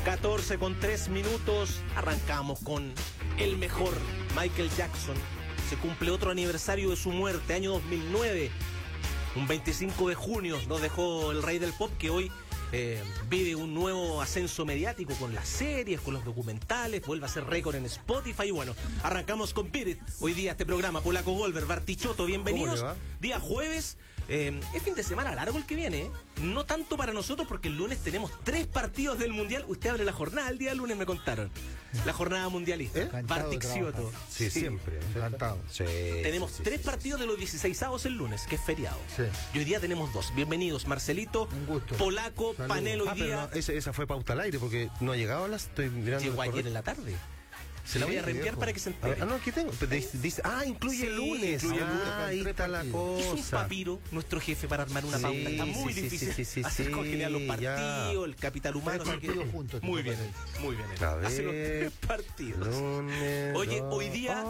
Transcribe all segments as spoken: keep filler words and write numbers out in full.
catorce con tres minutos. Arrancamos con el mejor, Michael Jackson. Se cumple otro aniversario de su muerte, año dos mil nueve. Un veinticinco de junio nos dejó el rey del pop, que hoy eh, vive un nuevo ascenso mediático con las series, con los documentales, vuelve a ser récord en Spotify. Y bueno, arrancamos con Beat It. Hoy día este programa, Polaco Golver, Bartichotto, bienvenidos. Día jueves, eh, es fin de semana largo el que viene, ¿eh? No tanto para nosotros porque el lunes tenemos tres partidos del Mundial. Usted abre la jornada, el día lunes me contaron. La jornada mundialista. ¿Eh? Bartichotto. Sí, sí, siempre. Encantado. Sí, tenemos sí, tres sí, partidos sí, de los dieciseisavos el lunes, que es feriado. Sí. Y hoy día tenemos dos. Bienvenidos, Marcelito. Un gusto. Polaco, Salud. Panel hoy ah, día. No, esa, esa fue pauta al aire porque no ha llegado a las. Estoy mirando. Llegó ayer en la tarde. Se sí, la voy a reenviar para que se entere. Ah, no, aquí tengo. Dice, dice, ah, incluye sí, el lunes. Incluye ah, el lunes. Ahí está la cosa. Es un papiro, nuestro jefe, para armar una sí, pauta. Está muy sí, difícil sí, sí, sí, hacer sí, congeniar los partidos, ya. El capital humano. Tres partidos juntos. Muy bien, muy bien. Hace los tres partidos. Lunes, Oye, hoy día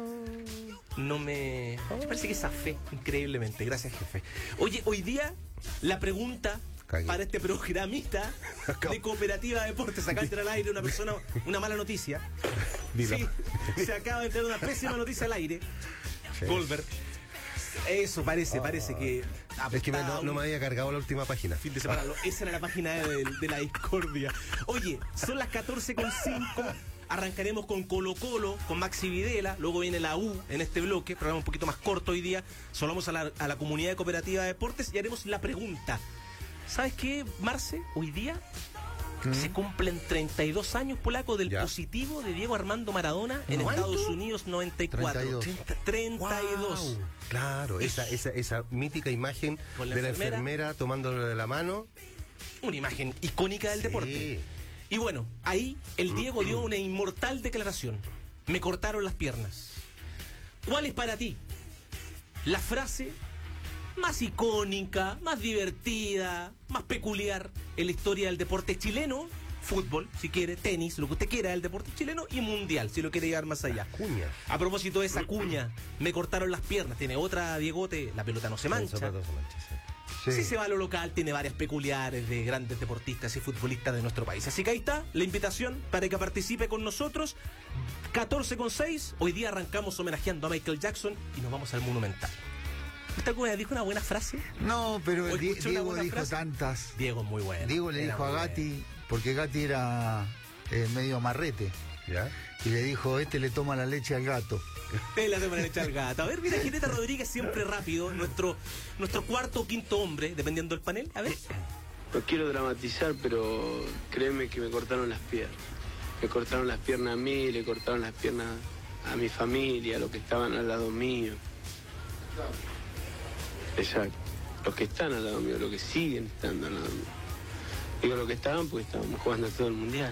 no me... Me parece que zafé increíblemente. Gracias, jefe. Oye, hoy día la pregunta... Cagué. Para este programista de Cooperativa Deportes, acá entra al aire una persona, una mala noticia. Sí, se acaba de entrar una pésima noticia al aire. Sí. Golver. Eso parece, oh, parece que... Es que me, no, no me había cargado la última página. Fin de semana, esa era la página de, de la discordia. Oye, son las catorce con cinco. Arrancaremos con Colo Colo, con Maxi Videla. Luego viene la U en este bloque, programa un poquito más corto hoy día. Saludamos a la, a la comunidad de Cooperativa de Deportes y haremos la pregunta. ¿Sabes qué, Marce? Hoy día ¿Mm? se cumplen treinta y dos años, Polaco, del ya. positivo de Diego Armando Maradona en ¿Cuánto? Estados Unidos, noventa y cuatro. treinta y dos. Wow. Claro, esa, esa, esa mítica imagen la de la enfermera, enfermera tomándole de la mano. Una imagen icónica del sí. deporte. Y bueno, ahí el Diego dio una inmortal declaración. Me cortaron las piernas. ¿Cuál es para ti la frase más icónica, más divertida, más peculiar en la historia del deporte chileno? Fútbol, si quiere, tenis, lo que usted quiera del deporte chileno, y mundial, si lo quiere llevar más allá. Cuña. A propósito de esa cuña, me cortaron las piernas. Tiene otra, Diegote, la pelota no se mancha. Sí, no se mancha, sí. Sí. Si se va a lo local, tiene varias peculiares de grandes deportistas y futbolistas de nuestro país. Así que ahí está la invitación para que participe con nosotros. catorce con seis, hoy día arrancamos homenajeando a Michael Jackson y nos vamos al Monumental. ¿Usted dijo una buena frase? No, pero Di- Diego dijo frase? tantas. Diego es muy bueno. Diego le dijo a Gatti, bueno. porque Gatti era eh, medio amarrete. ¿Ya? Y le dijo, este le toma la leche al gato. Él le toma la leche al gato. A ver, mira, Gineta Rodríguez siempre rápido, nuestro, nuestro cuarto o quinto hombre, dependiendo del panel. A ver. No quiero dramatizar, pero créeme que me cortaron las piernas. Me cortaron las piernas a mí, le cortaron las piernas a mi familia, a los que estaban al lado mío. Exacto. Los que están al lado mío, los que siguen estando al lado mío. Digo los que estaban porque estábamos jugando todo el mundial.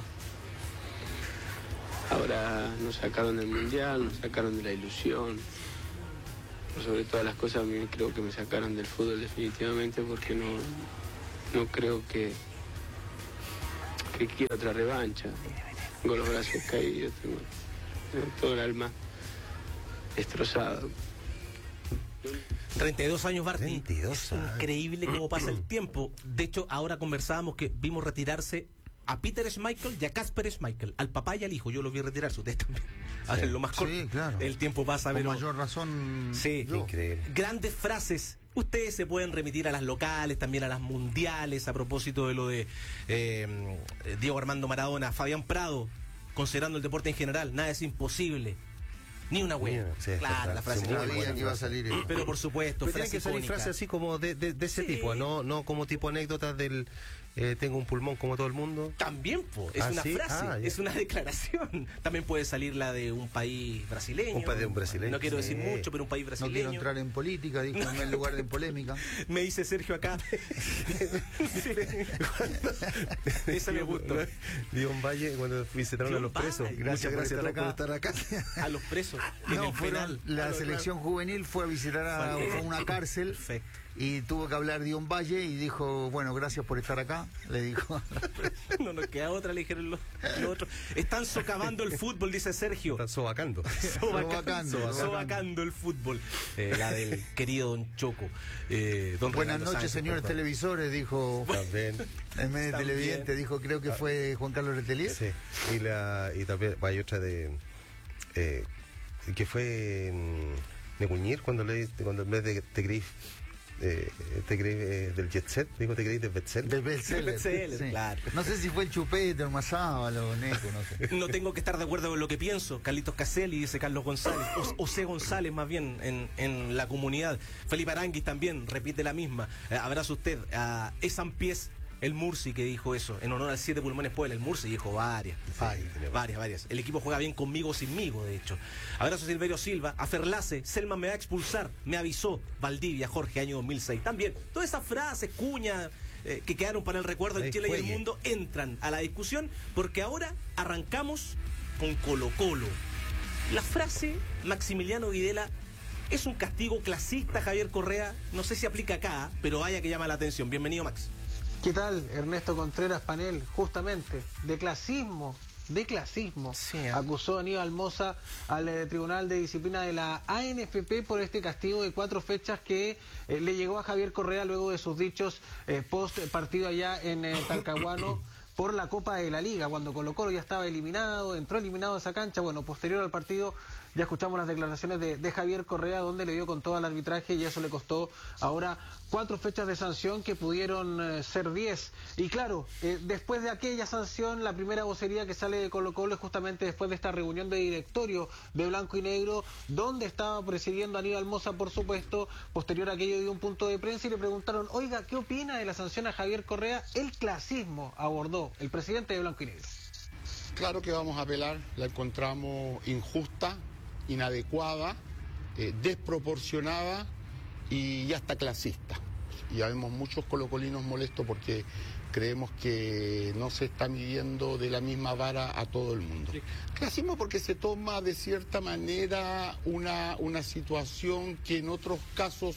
Ahora nos sacaron del mundial, nos sacaron de la ilusión. Por sobre todas las cosas, a mí creo que me sacaron del fútbol definitivamente porque no, no creo que, que quiera otra revancha. Tengo los brazos caídos, tengo, tengo todo el alma destrozado. treinta y dos años, Barty. treinta y dos es increíble cómo pasa el tiempo. De hecho, ahora conversábamos que vimos retirarse a Peter Schmeichel y a Kasper Schmeichel, al papá y al hijo. Yo los vi retirarse, ustedes también. Ahora, sí, lo más corto. Sí, claro. El tiempo pasa, Con pero... mayor razón. Sí, yo. Increíble. Grandes frases. Ustedes se pueden remitir a las locales, también a las mundiales, a propósito de lo de eh, Diego Armando Maradona, Fabián Prado, considerando el deporte en general, nada es imposible. Ni una hueá. Sí, claro, la frase no sabía que iba a salir. Pero por supuesto, pero tiene que salir frases así como de, de, de ese sí. tipo, no no como tipo anécdotas del eh, tengo un pulmón como todo el mundo. También, po, es ¿Ah, una sí? frase, ah, es una declaración. También puede salir la de un país brasileño. Un país de un brasileño. No quiero sí. decir mucho, pero un país brasileño. No quiero entrar en política, dijo no. en lugar de polémica. Me dice Sergio acá. Esa me gustó. Dion Valle, cuando visitaron Dion a los presos. Valle. Gracias, gracias por por estar acá. A los presos. No, fueron, la claro, selección claro. juvenil fue a visitar a, a una cárcel. Perfecto. y tuvo que hablar Dion Valle y dijo, bueno, gracias por estar acá, le dijo. No nos queda otra, le dijeron los, los otros. Están socavando el fútbol, dice Sergio. Están sobacando. Sobacando, Sobacando, sobacando el fútbol. Eh, la del querido Don Choco. Eh, don Buenas Rolando noches, Sánchez, señores perdón. televisores, dijo. También. En medio de También. televidente, dijo, creo que fue Juan Carlos Letelier. Sí. Y, la, y también hay otra de. Eh, que fue mm, Neguñir cuando le cuando en vez de te creí eh, te creí eh, del Jet Set, digo te creí del Betzel. Del bestseller. Bestseller, Sí. claro. No sé si fue el Chupete, el Mazábalo, o Neco, no sé. No tengo que estar de acuerdo con lo que pienso. Carlitos Caselli, dice Carlos González. O C. González, más bien, en, en la comunidad. Felipe Aranguis también repite la misma. Eh, abrazo usted a Esan Pies, el Murci, que dijo eso, en honor al Siete Pulmones Puebla. El Murci dijo varias. Varias. Varias, varias. El equipo juega bien conmigo o sinmigo, de hecho. Abrazo a Silverio Silva, a Ferlace, Selma me va a expulsar, me avisó, Valdivia, Jorge, año dos mil seis. También, todas esas frases, cuñas, eh, que quedaron para el recuerdo en Ahí Chile y el juegue. mundo, entran a la discusión, porque ahora arrancamos con Colo Colo. La frase, Maximiliano Videla, es un castigo clasista, Javier Correa. No sé si aplica acá, pero vaya que llama la atención. Bienvenido, Max. ¿Qué tal, Ernesto Contreras Panel? Justamente, de clasismo, de clasismo, Sí, ¿eh? acusó Aníbal Mosa al eh, Tribunal de Disciplina de la A N F P por este castigo de cuatro fechas que eh, le llegó a Javier Correa luego de sus dichos eh, post partido allá en eh, Talcahuano por la Copa de la Liga, cuando Colo Colo ya estaba eliminado, entró eliminado a esa cancha. Bueno, posterior al partido ya escuchamos las declaraciones de, de Javier Correa, donde le dio con todo al arbitraje y eso le costó ahora cuatro fechas de sanción que pudieron eh, ser diez. Y claro, eh, después de aquella sanción, la primera vocería que sale de Colo Colo es justamente después de esta reunión de directorio de Blanco y Negro, donde estaba presidiendo Aníbal Mosa, por supuesto. Posterior a aquello dio un punto de prensa y le preguntaron, oiga, ¿qué opina de la sanción a Javier Correa? El clasismo abordó el presidente de Blanco y Negro. Claro que vamos a apelar, la encontramos injusta, inadecuada, eh, desproporcionada y hasta clasista. Y vemos muchos colocolinos molestos porque creemos que no se está midiendo de la misma vara a todo el mundo. Clasismo porque se toma de cierta manera una, una situación que en otros casos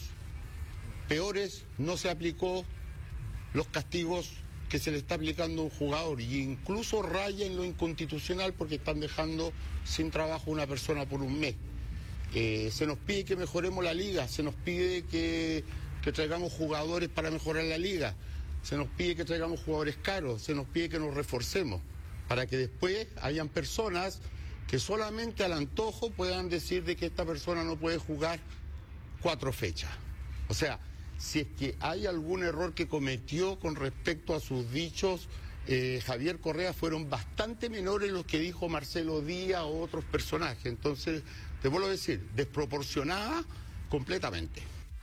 peores no se aplicó los castigos que se le está aplicando a un jugador, y incluso raya en lo inconstitucional porque están dejando sin trabajo a una persona por un mes. Eh, se nos pide que mejoremos la liga, se nos pide que, que traigamos jugadores para mejorar la liga, se nos pide que traigamos jugadores caros, se nos pide que nos reforcemos, para que después hayan personas que solamente al antojo puedan decir de que esta persona no puede jugar cuatro fechas. O sea, si es que hay algún error que cometió con respecto a sus dichos, eh, Javier Correa, fueron bastante menores los que dijo Marcelo Díaz o otros personajes. Entonces, te vuelvo a decir, desproporcionada completamente.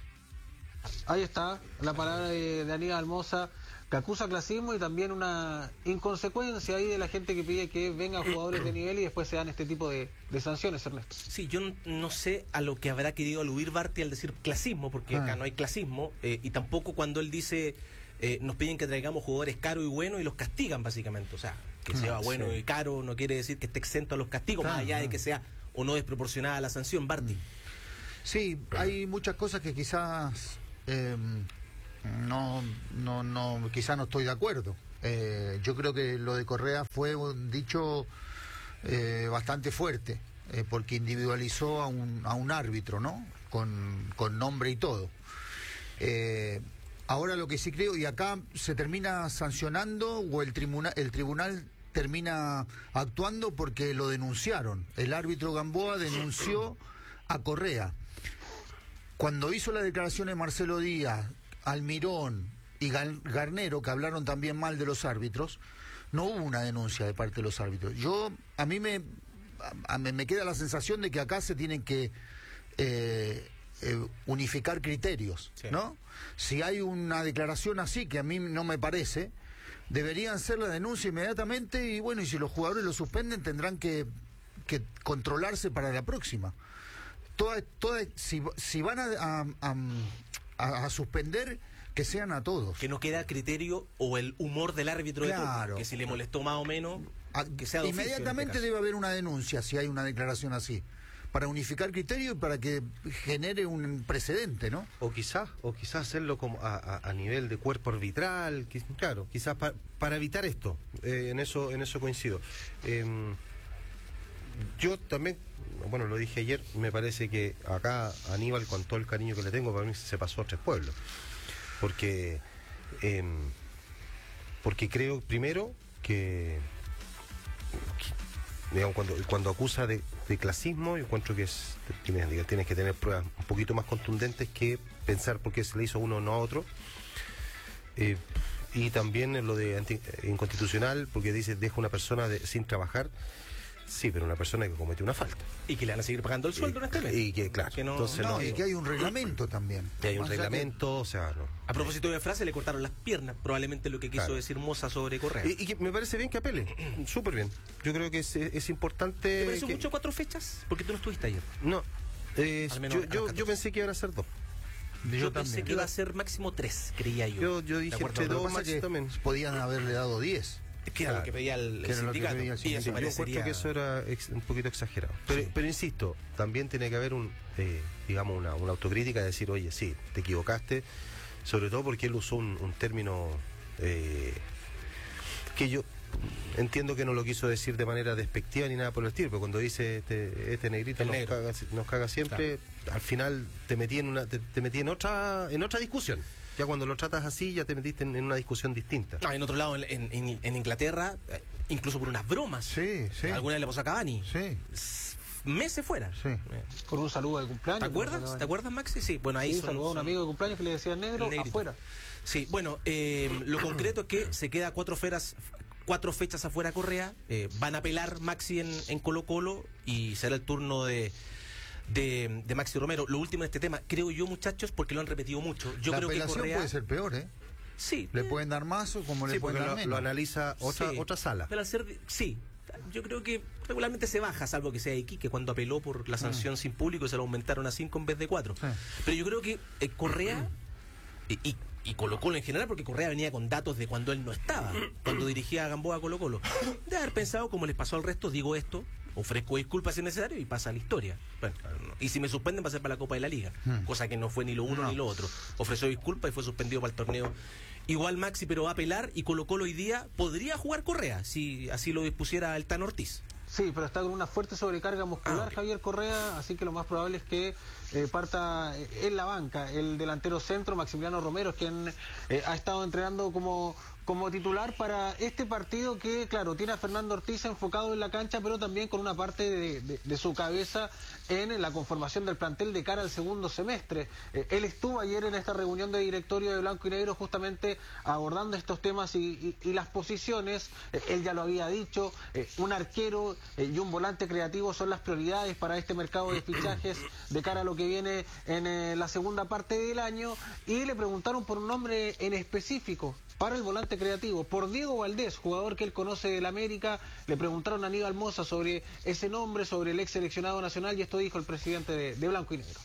Ahí está la palabra de, de Aníbal Mosa, que acusa clasismo y también una inconsecuencia ahí de la gente que pide que vengan jugadores de nivel y después se dan este tipo de, de sanciones, Ernesto. Sí, yo no, no sé a lo que habrá querido aludir Barty al decir clasismo, porque Ah. acá no hay clasismo, eh, y tampoco cuando él dice eh, nos piden que traigamos jugadores caros y buenos y los castigan básicamente. O sea, que sea bueno sí. y caro no quiere decir que esté exento a los castigos, Claro, más allá de no. que sea o no desproporcionada la sanción, Barty. Sí, hay muchas cosas que quizás eh, no, no, no, quizás no estoy de acuerdo. Eh, yo creo que lo de Correa fue un dicho eh, bastante fuerte, eh, porque individualizó a un, a un árbitro, ¿no? Con, con nombre y todo. Eh, ahora lo que sí creo, y acá se termina sancionando o el tribunal, el tribunal termina actuando porque lo denunciaron. El árbitro Gamboa denunció a Correa. Cuando hizo las declaraciones Marcelo Díaz, Almirón y Garnero, que hablaron también mal de los árbitros, no hubo una denuncia de parte de los árbitros. Yo, a mí me, a, me, me queda la sensación de que acá se tienen que eh, eh, unificar criterios, Sí. ¿no? Si hay una declaración así, que a mí no me parece, deberían hacer la denuncia inmediatamente y bueno, y si los jugadores lo suspenden tendrán que, que controlarse para la próxima. Toda, toda, si, si van a, a, a, a suspender, que sean a todos. Que no queda a criterio o el humor del árbitro de Claro. turno, que si le molestó más o menos, A- que sea de oficio, en este inmediatamente caso. debe haber una denuncia si hay una declaración así. para unificar criterios y para que genere un precedente, ¿no? O quizás, o quizás hacerlo como a, a, a nivel de cuerpo arbitral, quiz- claro, quizás pa- para evitar esto, eh, en eso, en eso coincido. Eh, yo también, bueno, lo dije ayer, me parece que acá Aníbal, con todo el cariño que le tengo, para mí se pasó a tres pueblos. Porque, eh, porque creo, primero, que, que, digamos, cuando, cuando acusa de, de clasismo, yo encuentro que es, tienes, diga, tienes que tener pruebas un poquito más contundentes que pensar por qué se le hizo a uno o no a otro. Eh, y también en lo de anti- inconstitucional, porque dice, deja una persona de, sin trabajar. Sí, pero una persona que cometió una falta. Y que le van a seguir pagando el sueldo en este mes. Y que, claro, Que no- entonces No, no, y que hay un reglamento también. que hay un Más allá reglamento, o sea, no. A propósito de frase, le cortaron las piernas, probablemente lo que quiso Claro. decir Moza sobre Correa. Y, y que me parece bien que apele, súper bien. Yo creo que es, es importante. ¿Te pareció que- mucho cuatro fechas? Porque tú no estuviste ayer. No, eh, Al menos yo, a las yo, catorce. yo pensé que iban a ser dos. que- Yo, pensé también. que iba a ser máximo tres, creía yo. Yo, yo De dije acuerdo, entre lo Lo que que dos, pasa es Maxi que también. podían haberle dado diez. que era lo que pedía el, el Que era lo que sindicato. pedía el Y sindicato. eso Yo parecería... encuentro que eso era ex- un poquito exagerado. Pero, Sí. pero insisto, también tiene que haber un, eh, digamos, una, una autocrítica de decir, oye, sí, te equivocaste, sobre todo porque él usó un, un término eh, que yo entiendo que no lo quiso decir de manera despectiva ni nada por el estilo, pero cuando dice este, este negrito El nos negro. caga, nos caga siempre, al final te metí en una, te, te metí en otra, en otra discusión. Ya cuando lo tratas así, ya te metiste en, en una discusión distinta. No, en otro lado, en, en- en Inglaterra, eh, incluso por unas bromas. Sí, sí. Alguna vez le pasó a Cavani. Sí, S- Meses fuera. sí. Eh, Con un saludo de cumpleaños. ¿Te que nos acuerdas? sacaban. ¿Te acuerdas, Maxi? Sí, bueno, ahí Sí, son- saludó a un son- amigo de cumpleaños que le decía negro El negrito. afuera. Sí, bueno, eh, lo concreto es que se queda cuatro feras, cuatro fechas afuera Correa, eh, van a apelar Maxi en, en Colo Colo y será el turno de, de, de Maxi Romero. Lo último en este tema, creo yo, muchachos, porque lo han repetido mucho. Yo la creo que apelación Correa... puede ser peor, ¿eh? Sí. Le eh, pueden dar más o como Sí, le porque pueden dar lo, menos. lo analiza otra, sí. otra sala. Pero al ser de- sí, yo creo que regularmente se baja, salvo que sea Iquique, cuando apeló por la sanción sin público y se lo aumentaron a cinco en vez de cuatro. Sí. Pero yo creo que eh, Correa y, y, y Colo Colo en general, porque Correa venía con datos de cuando él no estaba, cuando dirigía a Gamboa Colo Colo, de haber pensado, como les pasó al resto, digo esto, ofrezco disculpas si es necesario y pasa a la historia. Bueno, y si me suspenden va a ser para la Copa de la Liga, cosa que no fue ni lo uno No. ni lo otro. Ofreció disculpas y fue suspendido para el torneo. Igual Maxi, pero va a apelar y Colo Colo hoy día podría jugar Correa, si así lo dispusiera el Tan Ortiz. Sí, pero está con una fuerte sobrecarga muscular Ah, ok. Javier Correa, así que lo más probable es que eh, parta eh, en la banca. El delantero centro, Maximiliano Romero, es quien eh, ha estado entrenando como, como titular para este partido que, claro, tiene a Fernando Ortiz enfocado en la cancha, pero también con una parte de, de- de su cabeza en la conformación del plantel de cara al segundo semestre. Eh, él estuvo ayer en esta reunión de directorio de Blanco y Negro justamente abordando estos temas y, y- y las posiciones. Eh, él ya lo había dicho, eh, un arquero eh, y un volante creativo son las prioridades para este mercado de fichajes de cara a lo que viene en eh, la segunda parte del año, y le preguntaron por un nombre en específico para el volante creativo, por Diego Valdés, jugador que él conoce del América. Le preguntaron a Aníbal Moza sobre ese nombre, sobre el ex seleccionado nacional, y esto dijo el presidente de, de Blanco y Negro.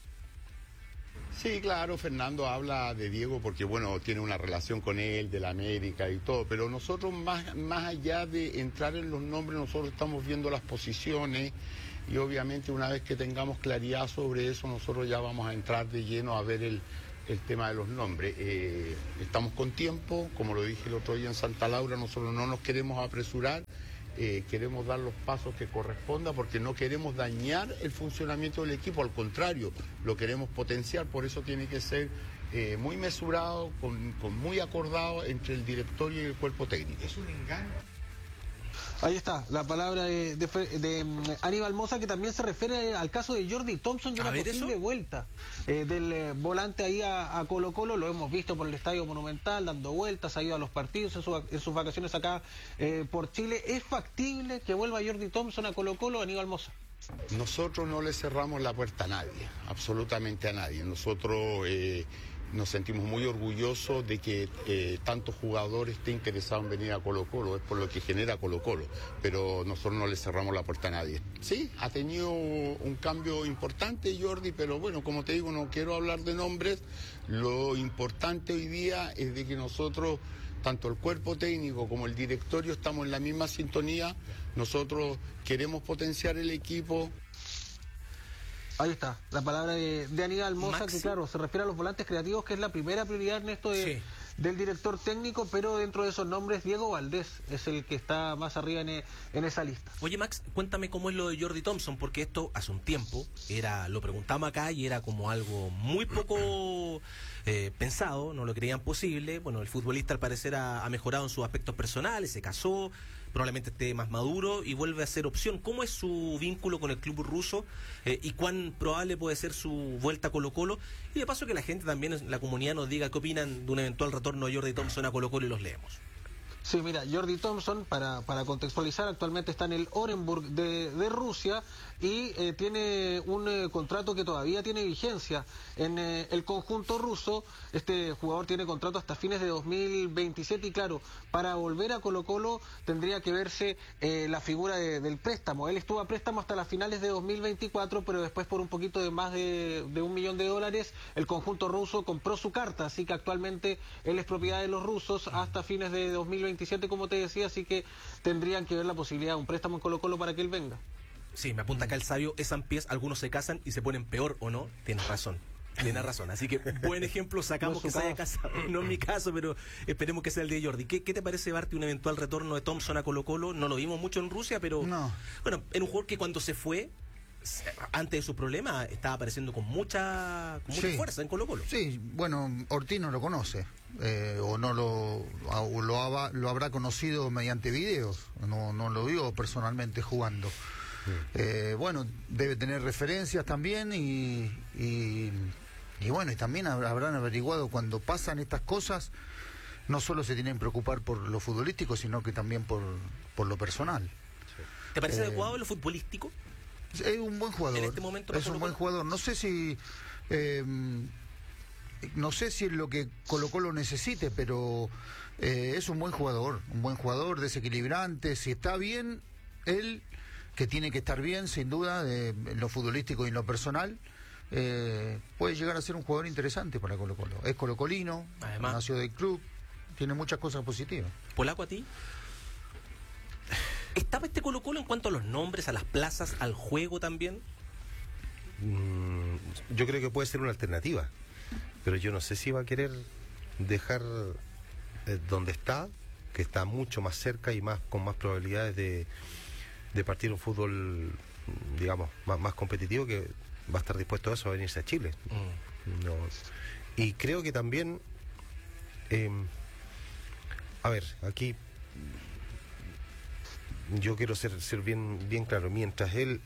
Sí, claro, Fernando habla de Diego porque, bueno, tiene una relación con él, de la América y todo, pero nosotros más, más allá de entrar en los nombres, nosotros estamos viendo las posiciones y obviamente una vez que tengamos claridad sobre eso, nosotros ya vamos a entrar de lleno a ver el, el tema de los nombres. Eh, estamos con tiempo, como lo dije el otro día en Santa Laura, nosotros no nos queremos apresurar. Eh, queremos dar los pasos que corresponda porque no queremos dañar el funcionamiento del equipo, al contrario, lo queremos potenciar, por eso tiene que ser eh, muy mesurado, con, con muy acordado entre el directorio y el cuerpo técnico. Es un engaño. Ahí está, la palabra de, de, de, mm, Aníbal Moza, que también se refiere al caso de Jordi Thompson y A una ver, posible ¿eso? vuelta eh, del eh, volante ahí a, a Colo Colo. Lo hemos visto por el Estadio Monumental, dando vueltas, ha ido a los partidos en, su, en sus vacaciones acá eh, por Chile. ¿Es factible que vuelva Jordi Thompson a Colo Colo, Aníbal Moza? Nosotros no le cerramos la puerta a nadie, absolutamente a nadie. Nosotros eh, nos sentimos muy orgullosos de que eh, tantos jugadores estén interesados en venir a Colo Colo, es por lo que genera Colo Colo, pero nosotros no le cerramos la puerta a nadie. Sí, ha tenido un cambio importante Jordi, pero bueno, como te digo, no quiero hablar de nombres, lo importante hoy día es de que nosotros, tanto el cuerpo técnico como el directorio, estamos en la misma sintonía, nosotros queremos potenciar el equipo. Ahí está, la palabra de, de Aníbal Mosa, Maxi. que claro, se refiere a los volantes creativos, que es la primera prioridad en esto de, Sí. del director técnico, pero dentro de esos nombres, Diego Valdés es el que está más arriba en, e- en esa lista. Oye, Max, cuéntame cómo es lo de Jordi Thompson, porque esto hace un tiempo era, lo preguntamos acá y era como algo muy poco eh, pensado, no lo creían posible. Bueno, el futbolista al parecer ha, ha mejorado en sus aspectos personales, se casó, probablemente esté más maduro y vuelve a ser opción. ¿Cómo es su vínculo con el club ruso eh, y cuán probable puede ser su vuelta a Colo-Colo? Y de paso que la gente también, en la comunidad, nos diga qué opinan de un eventual retorno de Jordi Thompson a Colo-Colo y los leemos. Sí, mira, Jordi Thompson, para, para contextualizar, actualmente está en el Orenburg de, de Rusia y eh, tiene un eh, contrato que todavía tiene vigencia en eh, el conjunto ruso. Este jugador tiene contrato hasta fines de dos mil veintisiete y claro, para volver a Colo-Colo tendría que verse eh, la figura de, del préstamo. Él estuvo a préstamo hasta las finales de dos mil veinticuatro, pero después por un poquito de más de, de un millón de dólares el conjunto ruso compró su carta, así que actualmente él es propiedad de los rusos hasta fines de dos mil veintisiete, como te decía, así que tendrían que ver la posibilidad de un préstamo en Colo-Colo para que él venga. Sí, me apunta acá el sabio, es pies, algunos se casan y se ponen peor o no. Tienes razón, tienes razón. Así que buen ejemplo sacamos No que es se su haya casado. No es mi caso, pero esperemos que sea el de Jordi. ¿Qué, qué te parece, Barty, un eventual retorno de Thompson a Colo-Colo? No lo vimos mucho en Rusia, pero No. bueno, era un jugador que cuando se fue, antes de su problema, estaba apareciendo con mucha, con mucha Sí. fuerza en Colo-Colo. Sí, bueno, Ortiz no lo conoce, eh, o no lo, o lo, haba- lo habrá conocido mediante videos, no, no lo vio personalmente jugando. Eh, bueno, debe tener referencias también y, y, y bueno, y también hab- habrán averiguado cuando pasan estas cosas, no solo se tienen que preocupar por lo futbolístico, sino que también por, por lo personal. ¿Te parece Eh, adecuado en lo futbolístico? Es un buen jugador. En este momento es para un buen Colo-Colo. jugador. No sé si eh, no sé si es lo que Colo-Colo necesite, pero eh, es un buen jugador, un buen jugador desequilibrante. Si está bien, él que tiene que estar bien, sin duda, de, en lo futbolístico y en lo personal. Eh, puede llegar a ser un jugador interesante para Colo-Colo. Es colocolino, Además. nació del club, tiene muchas cosas positivas. Polaco, a ti. ¿Estaba este Colo-Colo en cuanto a los nombres, a las plazas, al juego también? Mm, yo creo que puede ser una alternativa, pero yo no sé si va a querer dejar eh, donde está, que está mucho más cerca y más con más probabilidades de, de partir un fútbol, digamos, más, más competitivo, que va a estar dispuesto a eso, a venirse a Chile. Mm. No. Y creo que también, eh, a ver, aquí yo quiero ser, ser bien, bien claro, mientras él,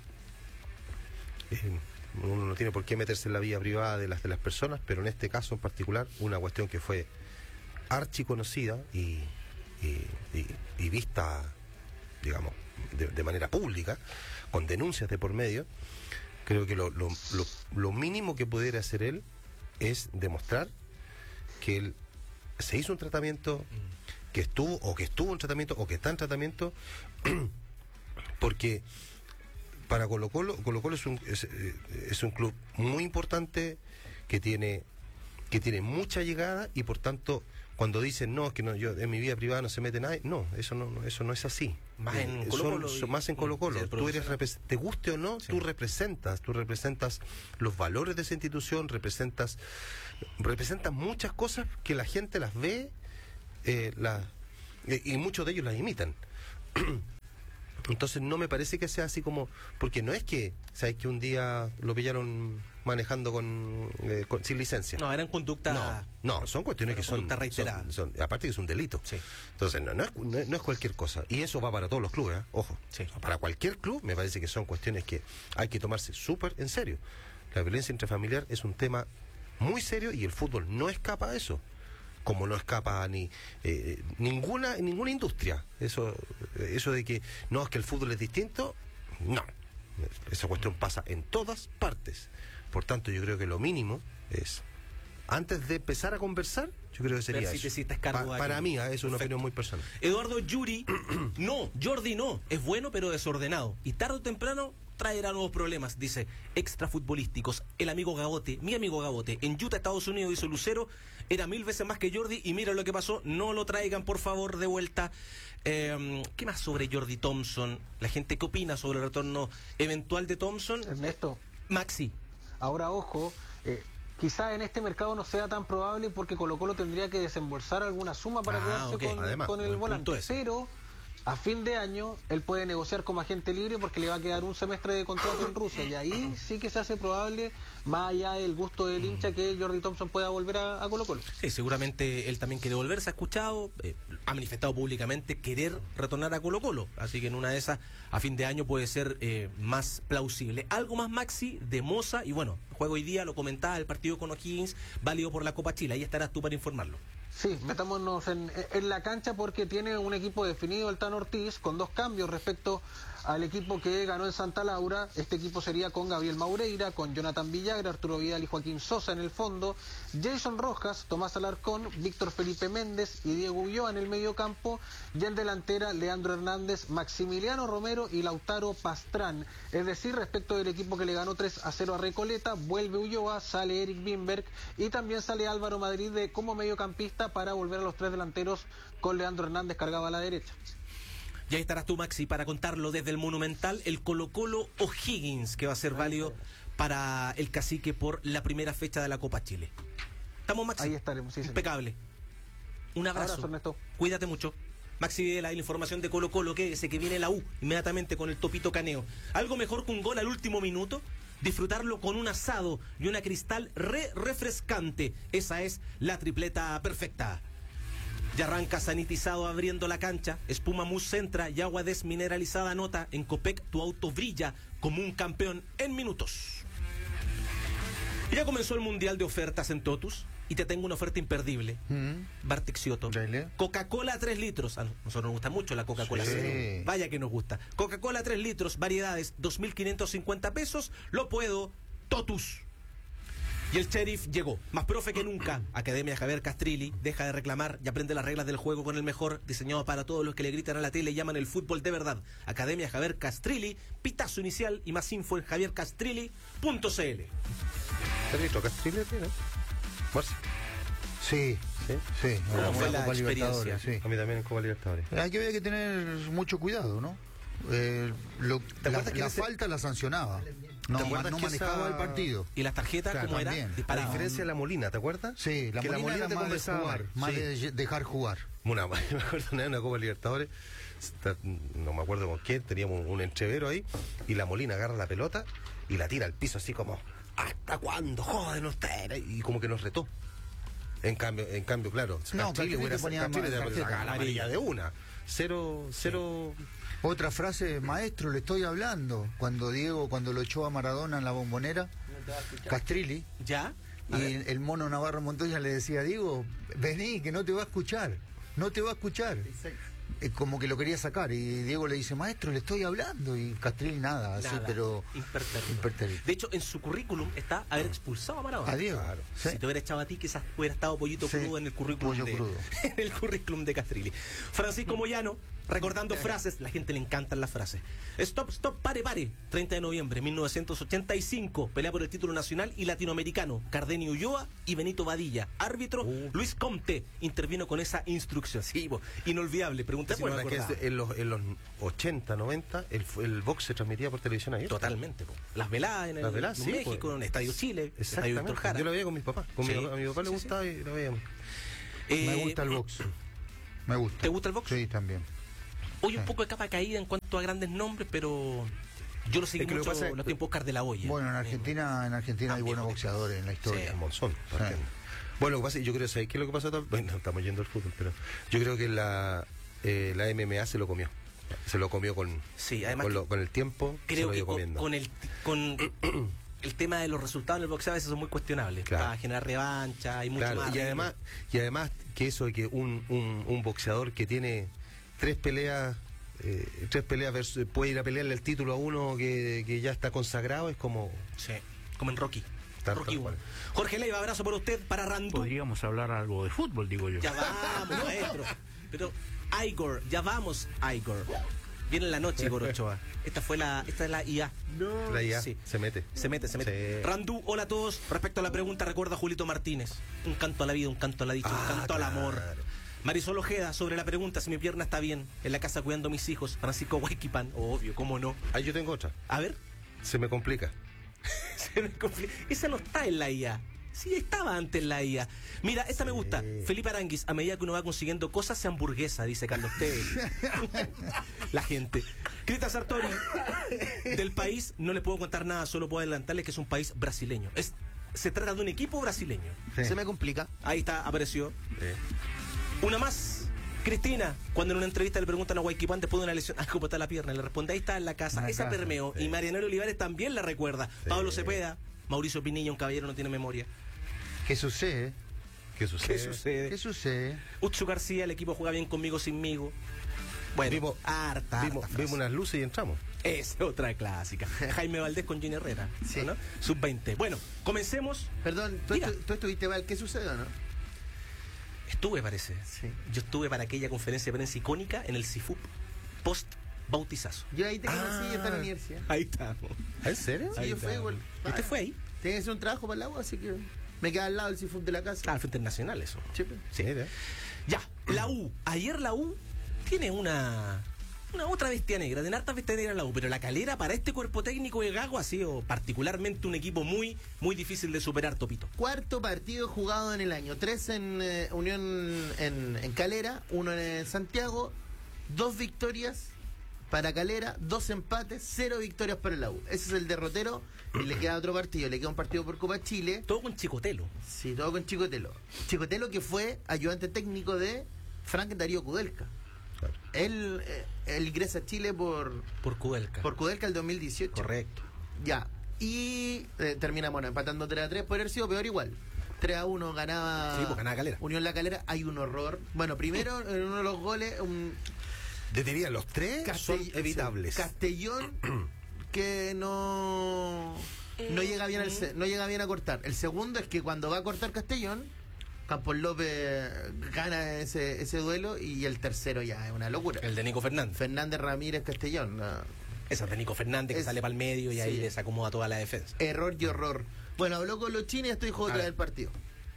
eh, uno no tiene por qué meterse en la vida privada de las, de las personas, pero en este caso en particular, una cuestión que fue archiconocida y, y, y, y vista, digamos, de, de manera pública, con denuncias de por medio, creo que lo, lo, lo, lo mínimo que pudiera hacer él es demostrar que él se hizo un tratamiento, que estuvo, o que estuvo en tratamiento, o que está en tratamiento, porque para Colo-Colo, Colo-Colo es un, es, eh, es un club muy importante, que tiene, que tiene mucha llegada, y por tanto, cuando dicen, no, es que no, yo en mi vida privada no se mete nadie, no, eso no, no- eso no es así. Más en Eh, Colo-Colo son- y- son más en mm, Colo-Colo. sí, el Tú eres, profesional. repres- te guste o no, Sí. tú representas, tú representas los valores de esa institución, representas, representas muchas cosas que la gente las ve, eh, la- eh, y muchos de ellos las imitan. Entonces no me parece que sea así como, porque no es que, sabes que un día lo pillaron manejando con, eh, con- sin licencia. No, eran conductas... No, no, son cuestiones que son, conductas reiteradas. son- son- aparte que es un delito. Sí. Entonces no, no, es, no es- no es cualquier cosa. Y eso va para todos los clubes, ¿eh? Ojo. Sí. Para cualquier club me parece que son cuestiones que hay que tomarse súper en serio. La violencia intrafamiliar es un tema muy serio y el fútbol no escapa a eso. Como no escapa ni eh, ninguna ninguna industria. Eso eso de que no, es que el fútbol es distinto, no. Esa cuestión pasa en todas partes. Por tanto, yo creo que lo mínimo es, antes de empezar a conversar, yo creo que sería Ver si eso. te hiciste cargo Pa- de para aquello. mí, ¿eh? Es una Perfecto. opinión muy personal. Eduardo Yuri, no, Jordi no, es bueno pero desordenado. Y tarde o temprano traerá nuevos problemas, dice, extrafutbolísticos. El amigo Gabote, mi amigo Gabote, en Utah, Estados Unidos, dice Lucero, era mil veces más que Jordi y mira lo que pasó, no lo traigan por favor de vuelta. Eh, ¿Qué más sobre Jordi Thompson? La gente, ¿qué opina sobre el retorno eventual de Thompson? Ernesto, Maxi, Ahora, ojo, eh, quizá en este mercado no sea tan probable porque Colo-Colo tendría que desembolsar alguna suma para Ah, quedarse ok. con, Además, con el buen volante. punto ese. Pero a fin de año él puede negociar como agente libre porque le va a quedar un semestre de contrato en Rusia. Y ahí sí que se hace probable, más allá del gusto del hincha, que Jordi Thompson pueda volver a, a Colo-Colo. Sí, seguramente él también quiere volver, se ha escuchado, eh, ha manifestado públicamente querer retornar a Colo-Colo, así que en una de esas a fin de año puede ser eh, más plausible. Algo más, Maxi, de Moza, y bueno, juego hoy día, lo comentaba, el partido con O'Higgins, válido por la Copa Chile, ahí estarás tú para informarlo. Sí, metámonos en, en la cancha porque tiene un equipo definido el Tano Ortiz con dos cambios respecto al equipo que ganó en Santa Laura. Este equipo sería con Gabriel Maureira, con Jonathan Villagra, Arturo Vidal y Joaquín Sosa en el fondo, Jason Rojas, Tomás Alarcón, Víctor Felipe Méndez y Diego Ulloa en el medio campo, y en delantera Leandro Hernández, Maximiliano Romero y Lautaro Pastrán. Es decir, respecto del equipo que le ganó tres a cero a Recoleta, vuelve Ulloa, sale Eric Bimberg y también sale Álvaro Madrid de, como mediocampista para volver a los tres delanteros con Leandro Hernández cargado a la derecha. Y ahí estarás tú, Maxi, para contarlo desde el Monumental, el Colo-Colo O'Higgins, que va a ser válido para el Cacique por la primera fecha de la Copa Chile. ¿Estamos, Maxi? Ahí estaremos, sí, señor. Impecable. Un abrazo. Abrazo, Ernesto. Cuídate mucho. Maxi Videla, la información de Colo-Colo, que dice que viene la U inmediatamente con el Topito Caneo. Algo mejor que un gol al último minuto, disfrutarlo con un asado y una cristal re refrescante. Esa es la tripleta perfecta. Ya arranca sanitizado abriendo la cancha, espuma mousse centra y agua desmineralizada anota. En Copec tu auto brilla como un campeón en minutos. Y ya comenzó el Mundial de Ofertas en Totus y te tengo una oferta imperdible. Mm. Bartexioto. Dale. Coca-Cola tres litros. A nosotros nos gusta mucho la Coca-Cola Sí. cero. Vaya que nos gusta. Coca-Cola tres litros, variedades, dos mil quinientos cincuenta pesos. Lo puedo, Totus. Y el sheriff llegó, más profe que nunca. Academia Javier Castrilli, deja de reclamar y aprende las reglas del juego con el mejor, diseñado para todos los que le gritan a la tele y llaman el fútbol de verdad. Academia Javier Castrilli, pitazo inicial y más info en javier castrilli punto c l. ¿Te Castrilli tiene? Marci. Sí, ¿Sí? sí. ¿Cómo Era fue una la Copa experiencia? Libertadores, sí. A mí también en Copa Libertadores. Hay que, hay que tener mucho cuidado, ¿no? Eh, lo- la acuerdas que la ese- falta la sancionaba. No, ¿Te acuerdas no que manejaba esa- el partido. ¿Y las tarjetas Claro, cómo era? también. A Disparaban. diferencia de la Molina, ¿te acuerdas? Sí, la que Molina, la Molina era te más de conversaba jugar, más. más Sí. de dejar jugar. Una, me acuerdo una vez en una Copa Libertadores, está- no me acuerdo con quién, teníamos un entrevero ahí, y la Molina agarra la pelota y la tira al piso así como, ¿hasta cuándo joden ustedes? Y como que nos retó. En cambio, en cambio, claro, No, Castrilli Castrilli hubiera- te ponía Castrilli más te tarjeta. sacaba la amarilla de una. Cero, cero. Otra frase, maestro, le estoy hablando. Cuando Diego, cuando lo echó a Maradona en la Bombonera, Castrilli, ¿Ya? A y ver. el mono Navarro Montoya le decía, Diego, vení, que no te va a escuchar, no te va a escuchar. Eh, como que lo quería sacar, y Diego le dice, maestro, le estoy hablando, y Castrilli nada, así, Nada, pero... impertérrito. impertérrito. De hecho, en su currículum está haber expulsado a Maradona. A Diego, Claro. sí. Si te hubiera echado a ti, quizás hubiera estado pollito Sí, crudo en el currículum pollo de, crudo. en el currículum de Castrilli. Francisco Moyano, recordando frases, la gente le encantan las frases. Stop, stop, pare, pare. treinta de noviembre de mil novecientos ochenta y cinco, pelea por el título nacional y latinoamericano. Cardenio Ulloa y Benito Badilla. Árbitro, Uh. Luis Comte, intervino con esa instrucción. Sí, bo, inolvidable. Pregunta ¿Te si no me acuerdas que acordaba. es- en los, en los ochenta, noventa, el, el box se transmitía por televisión abierta? Totalmente. Po. Las veladas en, el, Las veladas, en sí, México, pues. en Estadio Chile, Estadio Exactamente. Víctor Jara. Yo lo veía con mis papás. Con Sí. mi, a mi papá le Sí, sí. gustaba y lo veíamos. Eh, Me gusta el box. Me gusta. ¿Te gusta el box? Sí, también. Hoy un poco de capa caída en cuanto a grandes nombres, pero yo lo seguí Es que lo mucho que pasa es- los tiempos Oscar de la Hoya. Bueno, en Argentina, en Argentina hay También, buenos ok. boxeadores en la historia. El Monzón. Sí. partiendo. Bueno, lo que pasa es, yo creo, ¿sabes qué es lo que pasa? Bueno, estamos yendo al fútbol, pero yo creo que la, eh, la M M A se lo comió. Se lo comió con, Sí, además con, que lo- con el tiempo, se creo lo que iba con, comiendo. con el con el tema de los resultados en el boxeo a veces son muy cuestionables. Claro. Para generar revancha, hay mucho Claro, más. y además, y además que eso de que un, un, un boxeador que tiene tres peleas, eh, tres peleas versus- puede ir a pelearle el título a uno que, que ya está consagrado, es como... Sí, como en Rocky. Tal- Rocky tal cual. uno. Jorge Leiva, abrazo por usted, para Randú. Podríamos hablar algo de fútbol, digo yo. Ya vamos, maestro. Pero, Igor, ya vamos, Igor. Viene en la noche, Igor Ochoa. Esta fue la, esta es la I A. La I A Sí. se mete. Se mete, se mete. Sí. Randú, hola a todos. Respecto a la pregunta, recuerda a Julito Martínez. Un canto a la vida, un canto a la dicha, Ah, un canto al amor. claro. Marisol Ojeda, sobre la pregunta si mi pierna está bien, en la casa cuidando a mis hijos. Francisco Huayquipan, obvio, cómo no. Ahí yo tengo otra. A ver. Se me complica. Esa no está en la I A. Sí, estaba antes en la I A. Mira, esta Sí. me gusta. Felipe Aranguis, a medida que uno va consiguiendo cosas, se hamburguesa, dice Carlos Tevez. La gente. Cristian Sartori, del país, no les puedo contar nada, solo puedo adelantarles que es un país brasileño. Es, se trata de un equipo brasileño. Sí. Se me complica. Ahí está, apareció. Una más. Cristina, cuando en una entrevista le preguntan a Guayquipán después de una lesión, ah, ¿cómo está la pierna? Le responde, ahí está en la casa. En la Esa casa, permeó. sí. Y Marianela Olivares también la recuerda. Sí. Pablo Cepeda, Mauricio Pinilla, un caballero no tiene memoria. ¿Qué sucede? ¿Qué sucede? ¿Qué sucede? ¿Qué sucede? Utsu García, el equipo juega bien conmigo, sinmigo. Bueno, Vimos- harta, harta Vimos, frase. vimos unas luces y entramos. Esa es otra clásica. Jaime Valdés con Gini Herrera, Sí. ¿no? sub veinte. Bueno, comencemos. Perdón, ¿tú, Diga. estu- tú estuviste mal? ¿Qué sucede o no? Estuve, parece. Sí. Yo estuve para aquella conferencia de prensa icónica en el C I F U P, post bautizazo. Yo ahí te conocí Ah. y está en la universidad. Ahí estamos. ¿En serio? Sí, yo fui igual. ¿Usted fue ahí? Tenía que hacer un trabajo para el agua, así que me queda al lado del Seafood de la casa. Ah, el Frente Nacional, eso. Sí, pues. Sí. Mira. Ya, la U. Ayer la U tiene una una otra bestia negra. Tiene hartas bestias negras la U, pero la Calera para este cuerpo técnico de Gago ha sido particularmente un equipo muy, muy difícil de superar, Topito. Cuarto partido jugado en el año. Tres en eh, Unión en, en Calera, uno en Santiago, dos victorias para Calera, dos empates, cero victorias para la U. Ese es el derrotero y le queda otro partido. Le queda un partido por Copa Chile. Todo con Chicotelo. Sí, todo con Chicotelo. Chicotelo que fue ayudante técnico de Frank Darío Kudelka. Claro. Él, eh, él ingresa a Chile por, Por Kudelka. por Kudelka el dos mil dieciocho. Correcto. Ya. Y eh, termina, bueno, empatando tres a tres. Puede haber sido peor igual. tres a uno ganaba. Sí, pues ganaba Calera. Unión La Calera. Hay un horror. Bueno, primero, en uno de los goles, un. Detenían los tres, son Castell- evitables. Castellón que no. No llega bien al ce- no llega bien a cortar. El segundo es que cuando va a cortar Castellón, Campos López gana ese, ese duelo. Y el tercero ya es una locura. El de Nico Fernández. Fernández Ramírez Castellón. no. Ese es de Nico Fernández que Es- sale para el medio y ahí sí. les acomoda toda la defensa. Error y horror. Bueno, habló con los chinos y estoy jugando A otra ver. del partido.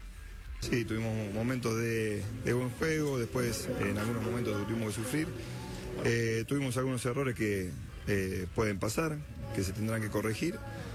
Sí, tuvimos momentos de, de buen juego, después en algunos momentos tuvimos que sufrir. Eh, tuvimos algunos errores que eh, pueden pasar, que se tendrán que corregir,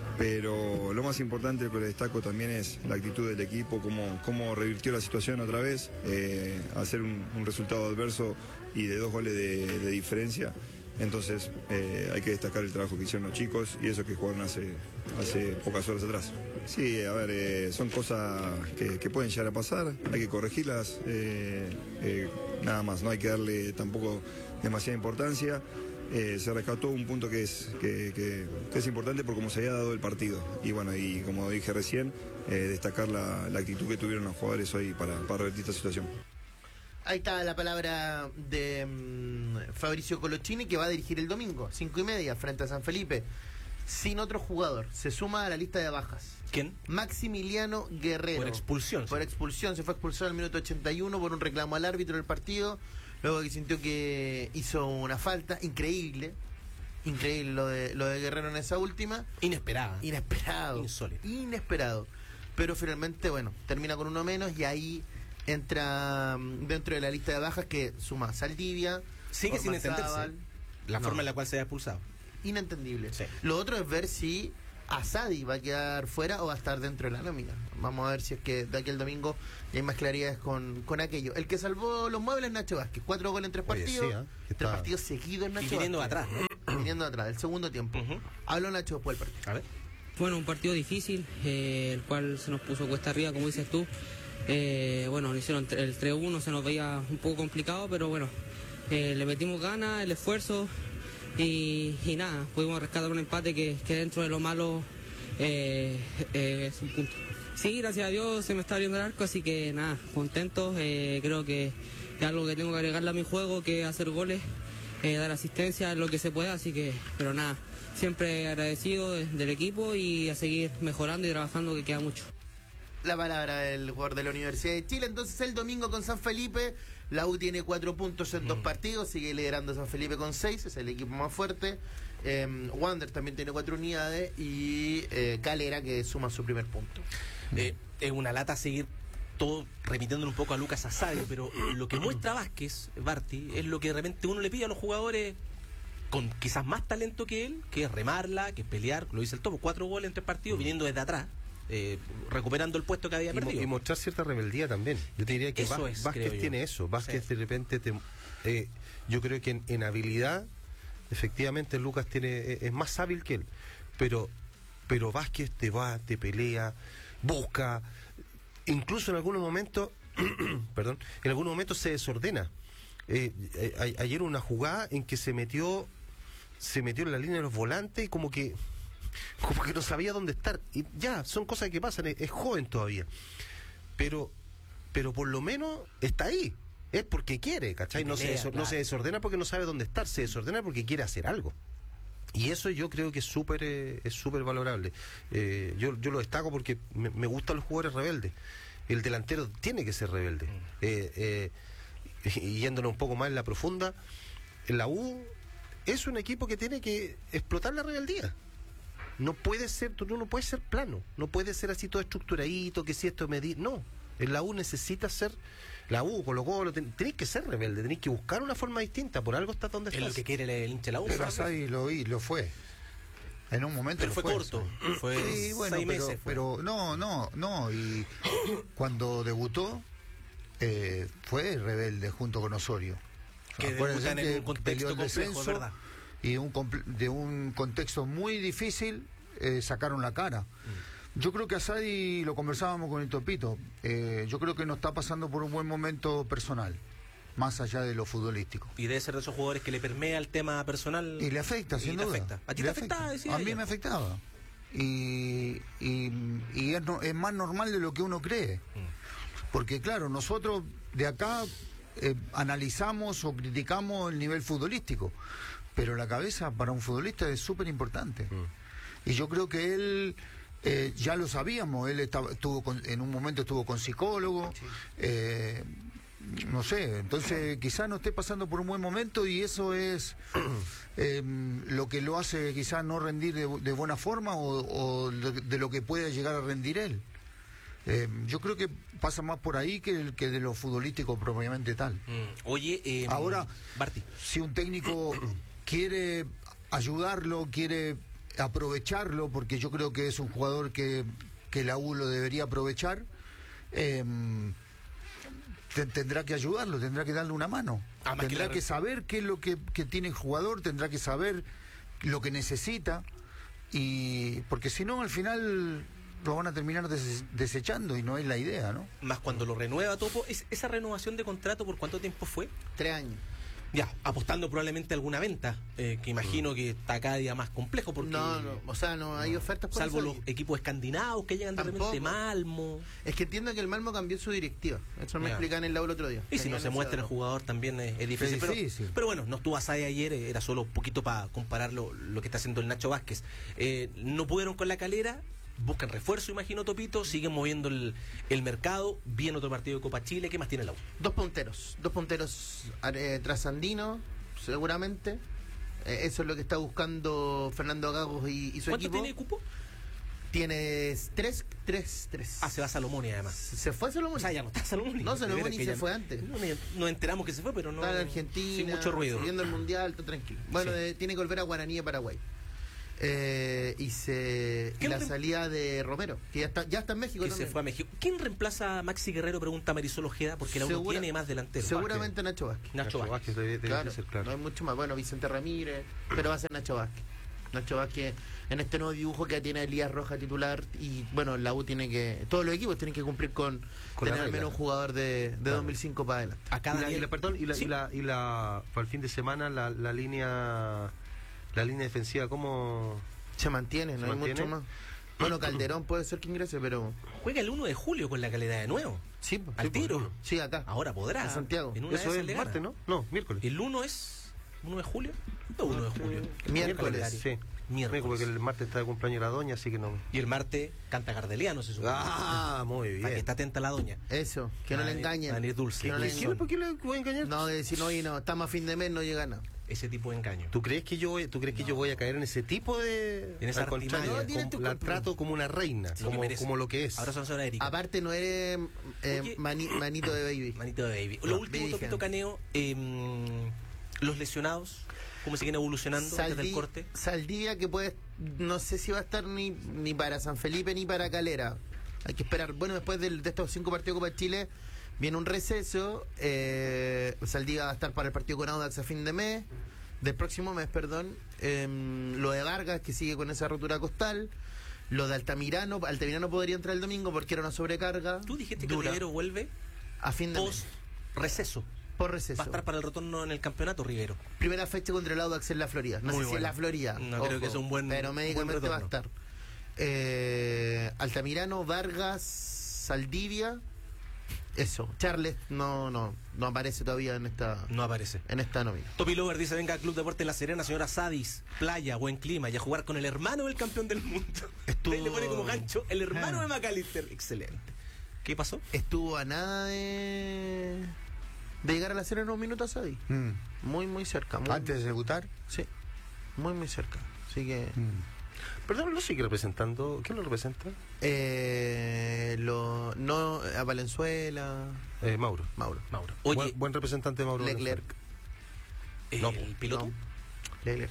pero lo más importante, lo que le destaco también es la actitud del equipo, cómo, cómo revirtió la situación otra vez, eh, hacer un, un resultado adverso y de dos goles de, de diferencia. Entonces eh, hay que destacar el trabajo que hicieron los chicos y eso que jugaron hace, hace pocas horas atrás. Sí, a ver, eh, son cosas que, que pueden llegar a pasar, hay que corregirlas, eh, eh, nada más, no hay que darle tampoco demasiada importancia. Eh, se rescató un punto que es, que, que- que es importante por cómo se había dado el partido. Y bueno, y como dije recién, eh, destacar la, la actitud que tuvieron los jugadores hoy para, para revertir esta situación. Ahí está la palabra de mm, Fabricio Colochini, que va a dirigir el domingo, cinco y media, frente a San Felipe, sin otro jugador. Se suma a la lista de bajas. ¿Quién? Maximiliano Guerrero. Por expulsión, Por sí. expulsión. Se fue expulsado en el minuto ochenta y uno por un reclamo al árbitro del partido. Luego que sintió que hizo una falta. Increíble. Increíble lo de, lo de Guerrero en esa última. Inesperada. Inesperado. Insólito. Inesperado. Pero finalmente, bueno, termina con uno menos y ahí entra mm, dentro de la lista de bajas que suma Saldivia. Sigue sin entenderse Ormazábal. la No. forma en la cual se ha expulsado. Inentendible. Sí. Lo otro es ver si Asadi va a quedar fuera o va a estar dentro de la nómina. Vamos a ver si es que de aquí al domingo ya hay más claridades con, con aquello. El que salvó los muebles es Nacho Vázquez. Cuatro goles en tres Oye, partidos. sí, ¿eh? Tres Está- partidos seguidos en Nacho Y viniendo Vázquez. atrás, ¿no? Viniendo atrás, el segundo tiempo. Ujú. Habló Nacho después del partido. A ver. Bueno, un partido difícil, eh, el cual se nos puso cuesta arriba, como dices tú. Eh, bueno, nos hicieron tre- el tres uno, se nos veía un poco complicado, pero bueno, eh, le metimos ganas, el esfuerzo y, y nada, pudimos rescatar un empate que, que dentro de lo malo eh, eh, es un punto. Sí, gracias a Dios se me está abriendo el arco, así que nada, contento. Eh, creo que es algo que tengo que agregarle a mi juego, que es hacer goles, eh, dar asistencia, lo que se pueda, así que, pero nada, siempre agradecido de- del equipo y a seguir mejorando y trabajando, que queda mucho. La palabra del jugador de la Universidad de Chile. Entonces el domingo con San Felipe, la U tiene cuatro puntos en dos partidos, sigue liderando San Felipe con seis, es el equipo más fuerte. Eh, Wander también tiene cuatro unidades y eh, Calera que suma su primer punto. Eh, es una lata seguir todo repitiéndole un poco a Lucas Asadi, pero lo que muestra Vázquez, Barty, es lo que de repente uno le pide a los jugadores con quizás más talento que él, que es remarla, que es pelear, lo dice el Topo, cuatro goles en tres partidos, viniendo desde atrás, eh, recuperando el puesto que había y, perdido. Y mostrar cierta rebeldía también. Yo te diría que Eso Vá- es, Vázquez creo yo. tiene eso. Vázquez Sí. de repente, te, eh, yo creo que en, en habilidad, efectivamente Lucas tiene eh, es más hábil que él, pero, pero Vázquez te va, te pelea, busca, incluso en algunos momentos, perdón, en algunos momentos se desordena. Eh, eh, a- ayer una jugada en que se metió se metió en la línea de los volantes y como que como que no sabía dónde estar, y ya, son cosas que pasan, es, es joven todavía, pero pero por lo menos está ahí, es porque quiere, ¿cachai? No se, Pelea, desor- no claro. se desordena porque no sabe dónde estar, se desordena porque quiere hacer algo. Y eso yo creo que es súper eh, es súper valorable. Eh, yo, yo lo destaco porque me, me gustan los jugadores rebeldes. El delantero tiene que ser rebelde. Eh, eh, y yéndonos un poco más en la profunda, la U es un equipo que tiene que explotar la rebeldía. No puede ser, tú no puedes ser plano, no puede ser así todo estructuradito, que si esto medir, no. En la U necesita ser, la U, Colo Colo, ten- tenéis que ser rebelde, tenéis que buscar una forma distinta, por algo estás donde Es estás. lo que quiere el, el hincha de la U. Pero ¿sabes? Asadi lo, vi, lo fue. En un momento Pero lo fue fue corto, Asadi. fue Sí, bueno, seis pero, meses. fue. pero no, no, no. Y cuando debutó, eh, fue rebelde junto con Osorio. Que Acuérdense debutan en que un contexto peleó el complejo, descenso, es verdad. y un comple- de un contexto muy difícil eh, sacaron la cara. Yo creo que Asadi, lo conversábamos con el Topito, eh, yo creo que no está pasando por un buen momento personal, más allá de lo futbolístico. Y debe ser de esos jugadores que le permea el tema personal. Y le afecta, y sin te duda. afecta. ¿A ti Le te afectaba? afecta. Decía A mí ella. me afectaba. Y, y, y es, no- es más normal de lo que uno cree. Porque claro, nosotros de acá eh, analizamos o criticamos el nivel futbolístico, pero la cabeza para un futbolista es súper importante. Y yo creo que él... eh, ya lo sabíamos, él estaba, estuvo con- en un momento estuvo con psicólogo, eh, no sé, entonces quizás no esté pasando por un buen momento y eso es eh, lo que lo hace quizás no rendir de, de buena forma o, o de, de lo que puede llegar a rendir él. Eh, yo creo que pasa más por ahí que, el- que de lo futbolístico propiamente tal. Mm. Oye, eh, Ahora, Barty, si un técnico quiere ayudarlo, quiere aprovecharlo, porque yo creo que es un jugador que, que la U lo debería aprovechar, eh, te- tendrá que ayudarlo, tendrá que darle una mano. Ah, más que tendrá la- que saber qué es lo que, que tiene el jugador, tendrá que saber lo que necesita, y porque si no, al final lo van a terminar des- desechando y no es la idea, ¿no? más cuando lo renueva Topo, ¿es- ¿esa renovación de contrato por cuánto tiempo fue? Tres años. Ya, apostando probablemente a alguna venta, eh, que imagino que está cada día más complejo porque... No, no, o sea, no hay ofertas por Salvo eso. los equipos escandinavos que llegan de Tampoco. repente, Malmo. Es que entiendo que el Malmo cambió su directiva. Eso me Ya. explicaban en el aula el otro día. Y si no Tenían se ese muestra el dato. jugador también es, es difícil. Es pero, difícil. pero bueno, no estuvo Asadi ayer, eh, era solo un poquito para comparar lo, lo que está haciendo el Nacho Vázquez. Eh, no pudieron con la Calera, buscan refuerzo, imagino, Topito, siguen moviendo el, el mercado, viene otro partido de Copa Chile, ¿qué más tiene la U? Dos punteros. Dos punteros eh, trasandinos, seguramente. Eh, eso es lo que está buscando Fernando Gagos y, y su ¿Cuánto equipo. tiene cupo? Tienes tres, tres, tres. Ah, se va Salomoni además. ¿Se fue Salomón? O sea, ya no está Salomoni. No, Salomoni De veras que se ya- fue antes. No, nos enteramos que se fue, pero no... Está en Argentina, Sin mucho ruido. viendo el Mundial, todo tranquilo. Bueno, Sí. de- tiene que volver a Guaraní de Paraguay. Eh, y se ¿Qué y la rem- salida de Romero, que ya está, ya está en México Que se también. fue a México. ¿Quién reemplaza a Maxi Guerrero? Pregunta Marisol Ojeda, porque la U no Segura- tiene más delantero. Seguramente Nacho Vázquez. Nacho Vázquez. Vázquez debe, debe Claro, ser claro. no hay mucho más. Bueno, Vicente Ramírez, pero va a ser Nacho Vázquez. Nacho Vázquez en este nuevo dibujo que tiene Elías Roja titular y bueno, la U tiene que, todos los equipos tienen que cumplir con, Con la tener al regla. menos un jugador de, de Claro. dos mil cinco para adelante. Acá Y la, y Daniel- la- perdón, y la, Sí. y la, y la- para el fin de semana la, la línea la línea defensiva, ¿cómo? Se mantiene, no ¿Se hay mantiene? mucho más. Bueno, Calderón puede ser que ingrese, pero Juega el uno de julio con la Calidad de nuevo. sí, pues, Al sí, pues, tiro. sí, acá. Ahora podrá. En Santiago. En una Eso de esas es le gana. martes, ¿no? No, miércoles. El uno es uno de julio. No, uno de julio. Miércoles. Sí. Miércoles. Porque el martes está de cumpleaños la doña, así que no. Y el martes canta Gardeliano, se supone. Ah, muy bien. Para que está atenta la doña. Eso, que no le Dani- engañen. Dani Dulce. Que no le ¿Qué- engañen. ¿Por qué le voy a engañar? No, de decir, no, y no, estamos a fin de mes, no llega nada. Ese tipo de engaño. ¿Tú crees que yo voy, tú crees que yo voy a caer en ese tipo de En esa al contrario, artimaña? No, tiene como- tu la control. trato como una reina, Lo que como, merece. como lo que es. Ahora son señora Erika. Aparte no eres eh, Oye. mani- manito de baby. Manito de baby. No, Lo último, baby Topito hand. Caneo. eh, Los lesionados, ¿cómo siguen evolucionando Saldi- desde el corte? Saldivia que puede, no sé si va a estar ni, ni para San Felipe ni para Calera. Hay que esperar. Bueno, después del- de, estos cinco partidos Copa Chile viene un receso. Eh, Saldivia va a estar para el partido con Audax a fin de mes, del próximo mes, perdón. Eh, lo de Vargas, que sigue con esa rotura costal. Lo de Altamirano, Altamirano podría entrar el domingo porque era una sobrecarga. Tú dijiste que dura, Rivero vuelve a fin de post mes, receso. por receso. Va a estar para el retorno en el campeonato, Rivero. Primera fecha contra el Audax en la Florida. No Muy sé si bueno. en la Florida. No, creo que es un buen- Pero un médicamente buen va a retorno. estar. Eh, Altamirano, Vargas, Saldivia. Eso. Charles no, no, no aparece todavía en esta, No aparece. en esta nómina. Topi Lover dice, venga al Club Deporte La Serena, señora Sadis, playa, buen clima, y a jugar con el hermano del campeón del mundo. Estuvo- Ahí le pone como gancho, el hermano Ah. de McAllister. Excelente. ¿Qué pasó? Estuvo a nada de, de llegar a la serie en unos minutos ahí. Mm. Muy, muy cerca. Muy, Antes de debutar. Sí. Muy, muy cerca. Así que. Mm. Perdón, ¿lo sigue representando? ¿Quién lo representa? Eh, lo, no, a Valenzuela. Eh, Mauro. Mauro. Mauro. Oye, buen, buen representante Mauro. Leclerc. ¿el no, po, piloto? no. Leclerc.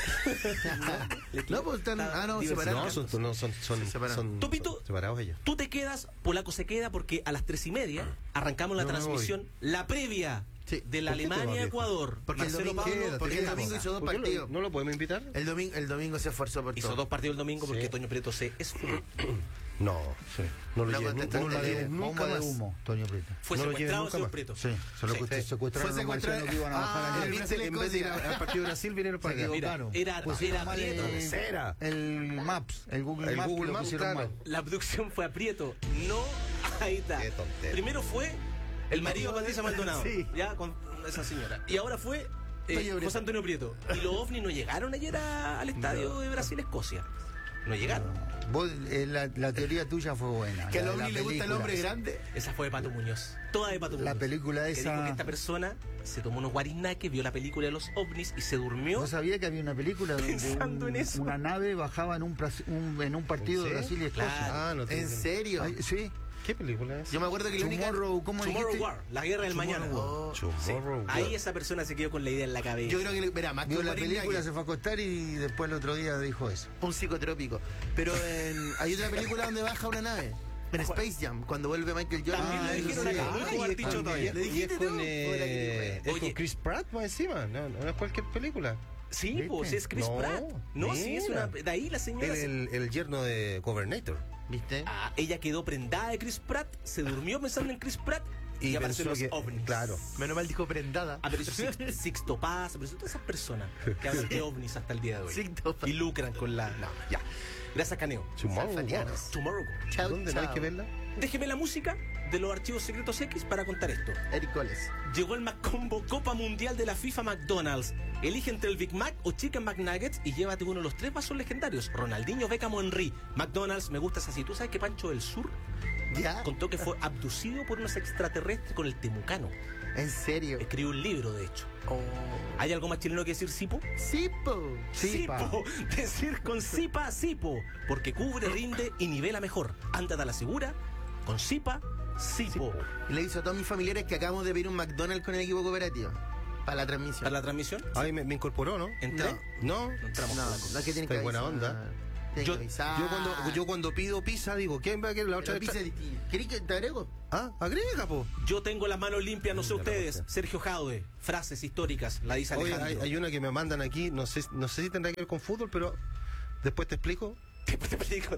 no, pues están. Ah, no, Diversidad. separados. No, son, no, son, son, Se separan. son- Topito. son separados ellos. Tú te quedas, Polaco se queda, porque a las tres y media arrancamos la No me transmisión, la previa Sí. de la ¿Por qué te vas, Alemania-Ecuador. Porque el Marcelo domingo, Pablo, quédate, porque el quédate. domingo hizo dos ¿Por qué lo- partidos. ¿No lo podemos invitar? El domingo, el domingo se esforzó por hizo todo. dos partidos el domingo porque Sí. Toño Prieto se esfumó. No, no lo No lleves contestaste, no lo le- lleves nunca Bomba de más. humo, Toño Prieto. Fue No lo secuestrado lleves el señor nunca Prieto. Sí, se lo Sí. sí. secuestraron Fue los marcianos secuestrado- que iban a bajar Ah, ayer. el ¿Viste? En vez de ir a- al partido de Brasil, vinieron para Se acá. equivocaron. era- Pusieron era mal Prieto. el, Cera. el Maps, el Google El Maps, Google lo Maps, pusieron claro. mal. La abducción fue a Prieto, no a Ita. Qué tontera. Primero fue el marido de Patricia Maldonado, Sí. ya con esa señora. Y ahora fue eh, Toño Prieto. José Antonio Prieto. Y los ovnis no llegaron ayer a- al estadio de Brasil-Escocia. No llegaron. Vos, eh, la, la teoría tuya fue buena. Que la al de la Omni le gusta el película. hombre grande. Esa fue de Pato Muñoz. Toda de Pato Muñoz. La película que esa- dijo que esta persona se tomó unos guarinaques, vio la película de los ovnis y se durmió. ¿No sabía que había una película donde Pensando un- en eso. una nave bajaba en un, pras- un- en un partido de ¿En Brasil y serio? Escocia? Claro. Ah, no te ¿En serio? Ay, sí. ¿Qué película es? Yo me acuerdo que la única. Tomorrow, ¿cómo Tomorrow dijiste? War, la guerra del mañana. Oh, Tomorrow Ahí War. esa persona se quedó con la idea en la cabeza. Yo creo que, mira, más que Vio un la guarinaque, película, se fue a acostar y después el otro día dijo eso. un psicotrópico. Pero en- hay otra película donde baja una nave. En Space Jam, cuando vuelve Michael Jordan. También Ah, le dijeron sí. acá, no Ah, puedo y haber es dicho con- todavía. ¿Le y es dijiste con, tú? eh, Hola, que es Oye. con Chris Pratt más encima. No, no es cualquier película. Sí, ¿Viste? pues es Chris No, Pratt. No, sí, es mira. una. De ahí la señora. El, se- el, el yerno de Governator. ¿Viste? Ah, ella quedó prendada de Chris Pratt, se durmió pensando en Chris Pratt y, Y aparecieron los pensó que- ovnis. claro. Menos mal dijo prendada. Apareció Six- Sixto Paz, apareció todas esas personas que hablan de ovnis hasta el día de hoy. Sixto Paz. Y lucran con la. No, ya. Gracias, Caneo. Tomorrow Sanfalianos. War. Tomorrow. Chau, ¿Dónde no chau. hay que verla? Déjeme la música de los archivos secretos X para contar esto. Eric Coles. Llegó el McCombo Copa Mundial de la FIFA McDonald's. Elige entre el Big Mac o Chicken McNuggets y llévate uno de los tres vasos legendarios. Ronaldinho, Beckham o Henry. McDonald's, me gusta esa así. ¿Tú sabes que Pancho del Sur ¿Ya? contó que fue abducido por unos extraterrestres con el temucano? ¿En serio? Escribió un libro, de hecho. Oh. ¿Hay algo más chileno que decir Sipo? Sí, po. Sipa. Sipo. Decir con Sipa, Sipo. Porque cubre, rinde y nivela mejor. Ándate a la segura con Sipa, Sipo. Y le hizo a todos mis familiares que acabamos de pedir un McDonald's con el equipo cooperativo. Para la transmisión. ¿Para la transmisión? Ay, me, me incorporó, ¿no? ¿Entré? No. No entramos. No, Polaco. no es que tiene Está que en buena avisar. onda. Tiene Yo, que avisar. yo cuando, yo cuando pido pizza digo, ¿quién va a querer la otra Pero vez? pizza distinta. ¿Querés que te agrego? Ah, agrega, po. Yo tengo las manos limpias, no sé Ya la ustedes. hostia. Sergio Jaude, frases históricas, la dice Oye, Alejandro. hay, hay una que me mandan aquí, no sé, no sé si tendrá que ver con fútbol, pero después te explico. Después te explico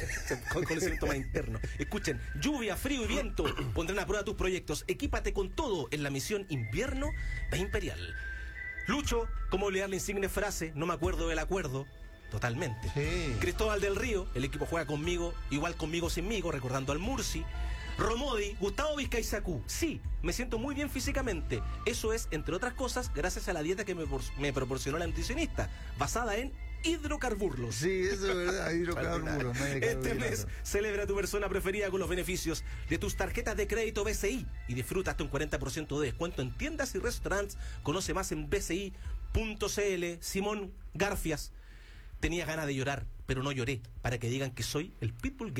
con conocimiento más interno. Escuchen, lluvia, frío y viento pondrán a prueba tus proyectos. Equípate con todo en la misión invierno de Imperial. Lucho, ¿cómo olvidar la insigne frase? No me acuerdo del acuerdo. Totalmente. Sí. Cristóbal del Río, el equipo juega conmigo, igual conmigo sinmigo, recordando al Murci. Romodi, Gustavo Vizcaizacú. Sí, me siento muy bien físicamente. Eso es, entre otras cosas, gracias a la dieta que me, por- me proporcionó la nutricionista, basada en hidrocarburos. Sí, eso es verdad, hidrocarburos. no hay Este carbohidratos. mes celebra a tu persona preferida con los beneficios de tus tarjetas de crédito B C I y disfruta hasta un cuarenta por ciento de descuento en tiendas y restaurantes. Conoce más en b c i punto c l. Simón Garfias. Tenía ganas de llorar, pero no lloré, para que digan que soy el pitbull gay.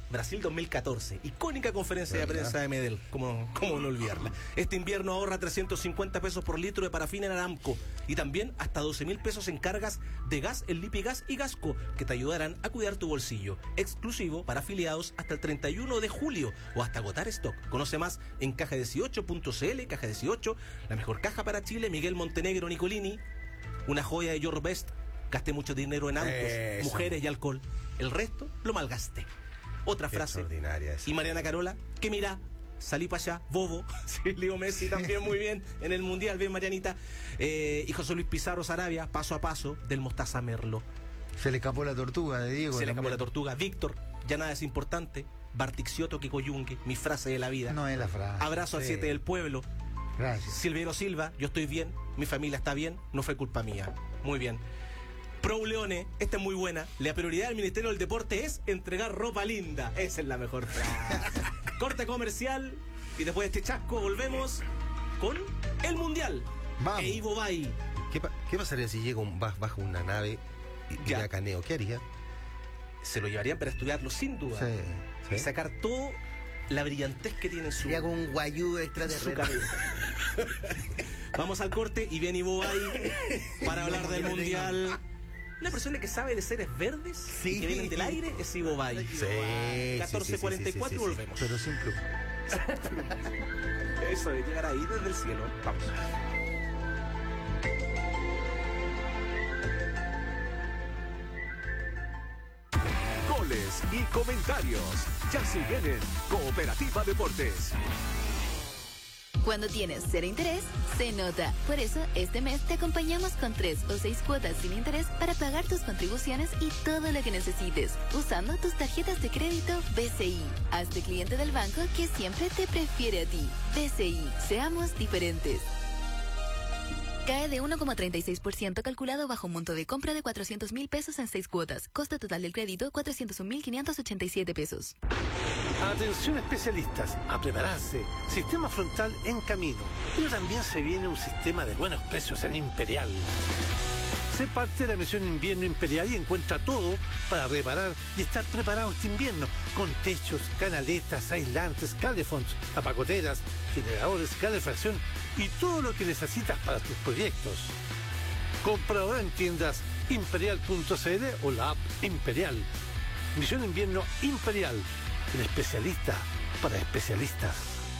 Brasil dos mil catorce, icónica conferencia de prensa de Medel, como, como no olvidarla. Este invierno ahorra trescientos cincuenta pesos por litro de parafina en Aramco y también hasta doce mil pesos en cargas de gas en Lipigas y Gasco, que te ayudarán a cuidar tu bolsillo. Exclusivo para afiliados hasta el treinta y uno de julio o hasta agotar stock. Conoce más en caja dieciocho punto c l. Caja dieciocho, la mejor caja para Chile. Miguel Montenegro Nicolini, una joya de Your Best. Gasté mucho dinero en autos, Eso. mujeres y alcohol. El resto lo malgasté. Otra frase. Extraordinaria esa. Y Mariana Carola, que mira, salí para allá, bobo. Sí, Leo Messi también muy bien en el Mundial, bien Marianita. Eh, y José Luis Pizarro Sarabia, paso a paso, del Mostaza Merlo. Se le escapó la tortuga de Diego. Se le escapó también. la tortuga. Víctor, ya nada es importante. Bartixioto Kikoyunque, mi frase de la vida. No es la frase. Abrazo al Sí. siete del pueblo. Gracias. Silvero Silva, yo estoy bien, mi familia está bien, no fue culpa mía. Muy bien. Pro Leone, esta es muy buena. La prioridad del Ministerio del Deporte es entregar ropa linda. Esa es la mejor frase. Corte comercial y después de este chasco volvemos con el Mundial. Vamos. E Ivo Bay. ¿Qué, pa- qué pasaría si llega un, vas bajo una nave y Ya. llega Caneo? ¿Qué haría? Se lo llevarían para estudiarlo sin duda. Sí. Y sacar todo la brillantez que tiene en su, Sería como un guayú su extraterrestre. cabeza. Vamos al corte y viene Ivo Bay para hablar del Mundial. Una persona que sabe de seres verdes Sí. y que vienen del aire es Ivo Bay. Sí, catorce cuarenta y cuatro sí, sí, sí, sí, sí. volvemos. Pero sin pluma. Eso de llegar ahí desde el cielo. Vamos. Goles y comentarios. Ya siguen en Cooperativa Deportes. Cuando tienes cero interés, se nota. Por eso, este mes te acompañamos con tres o seis cuotas sin interés para pagar tus contribuciones y todo lo que necesites, usando tus tarjetas de crédito B C I. Hazte cliente del banco que siempre te prefiere a ti. B C I, seamos diferentes. Cae de uno coma treinta y seis por ciento calculado bajo un monto de compra de cuatrocientos mil pesos en seis cuotas. Costo total del crédito, cuatrocientos un mil quinientos ochenta y siete pesos. Atención especialistas, a prepararse. Sistema frontal en camino. Pero también se viene un sistema de buenos precios en Imperial. Sé parte de la misión Invierno Imperial y encuentra todo para reparar y estar preparado este invierno. Con techos, canaletas, aislantes, calefons, apagoteras, generadores, calefacción y todo lo que necesitas para tus proyectos. Compra ahora en tiendas imperial punto c l o la app Imperial. Misión Invierno Imperial. El especialista para especialistas.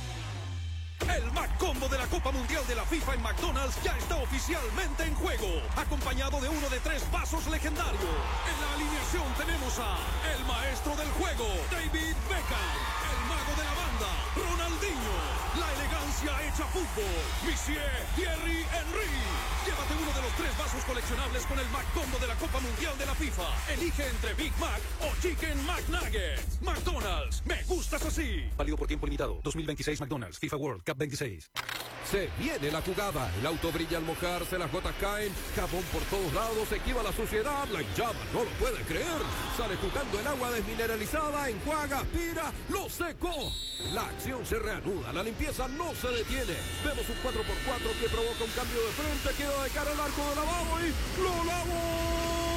El Mac Combo de la Copa Mundial de la FIFA en McDonald's ya está oficialmente en juego, acompañado de uno de tres vasos legendarios. En la alineación tenemos a el maestro del juego, David Beckham, el mago de la banda, Ronaldinho, la elegancia hecha fútbol, Monsieur Thierry Henry. Llévate uno de los tres vasos coleccionables con el Mac Combo de la Copa Mundial de la FIFA. Elige entre Big Mac o Chicken McNuggets. McDonald's, me gustas así. Válido por tiempo limitado. dos mil veintiséis McDonald's, FIFA World Cup veintiséis. Se viene la jugada, el auto brilla al mojarse, las gotas caen, jabón por todos lados, se esquiva la suciedad, la llama no lo puede creer. Sale jugando el agua desmineralizada, enjuaga, aspira, lo secó. La acción se reanuda, la limpieza no se detiene. Vemos un cuatro por cuatro que provoca un cambio de frente, queda de cara al arco de lavado y ¡lo lavó!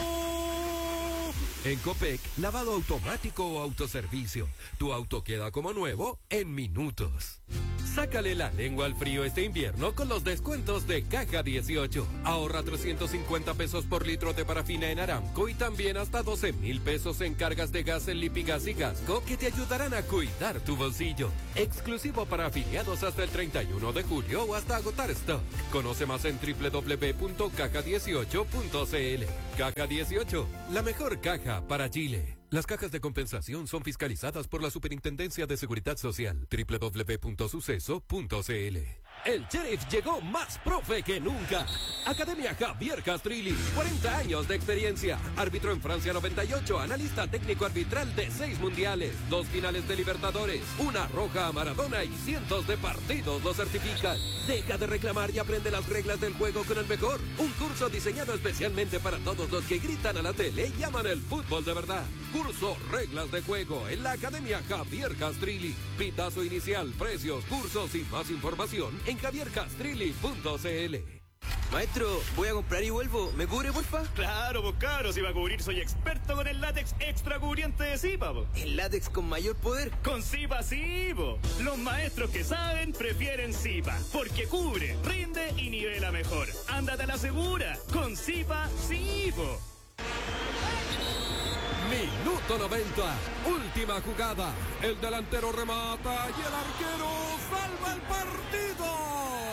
En Copec, lavado automático o autoservicio. Tu auto queda como nuevo en minutos. Sácale la lengua al frío este invierno con los descuentos de Caja dieciocho. Ahorra trescientos cincuenta pesos por litro de parafina en Aramco y también hasta doce mil pesos en cargas de gas en Lipigas y Gasco que te ayudarán a cuidar tu bolsillo. Exclusivo para afiliados hasta el treinta y uno de julio o hasta agotar stock. Conoce más en doble u doble u doble u punto caja dieciocho punto c l. Caja dieciocho, la mejor caja para Chile. Las cajas de compensación son fiscalizadas por la Superintendencia de Seguridad Social. doble u doble u doble u punto suceso punto c l. El Sheriff llegó más profe que nunca. Academia Javier Castrilli, cuarenta años de experiencia. Árbitro en Francia noventa y ocho, analista técnico arbitral de seis mundiales, dos finales de Libertadores, una roja a Maradona y cientos de partidos lo certifican. Deja de reclamar y aprende las reglas del juego con el mejor. Un curso diseñado especialmente para todos los que gritan a la tele y aman el fútbol de verdad. Curso Reglas de Juego en la Academia Javier Castrilli. Pitazo inicial, precios, cursos y más información en javier castrilli punto c l. Maestro, voy a comprar y vuelvo. ¿Me cubre, porfa? Claro, pues claro, si va a cubrir soy experto con el látex extra cubriente de Zipa, po. ¿El látex con mayor poder? Con Zipa sí, po. Los maestros que saben prefieren Zipa, porque cubre, rinde y nivela mejor. Ándate a la segura, con Zipa sí, po. Minuto noventa, última jugada. El delantero remata y el arquero salva el partido.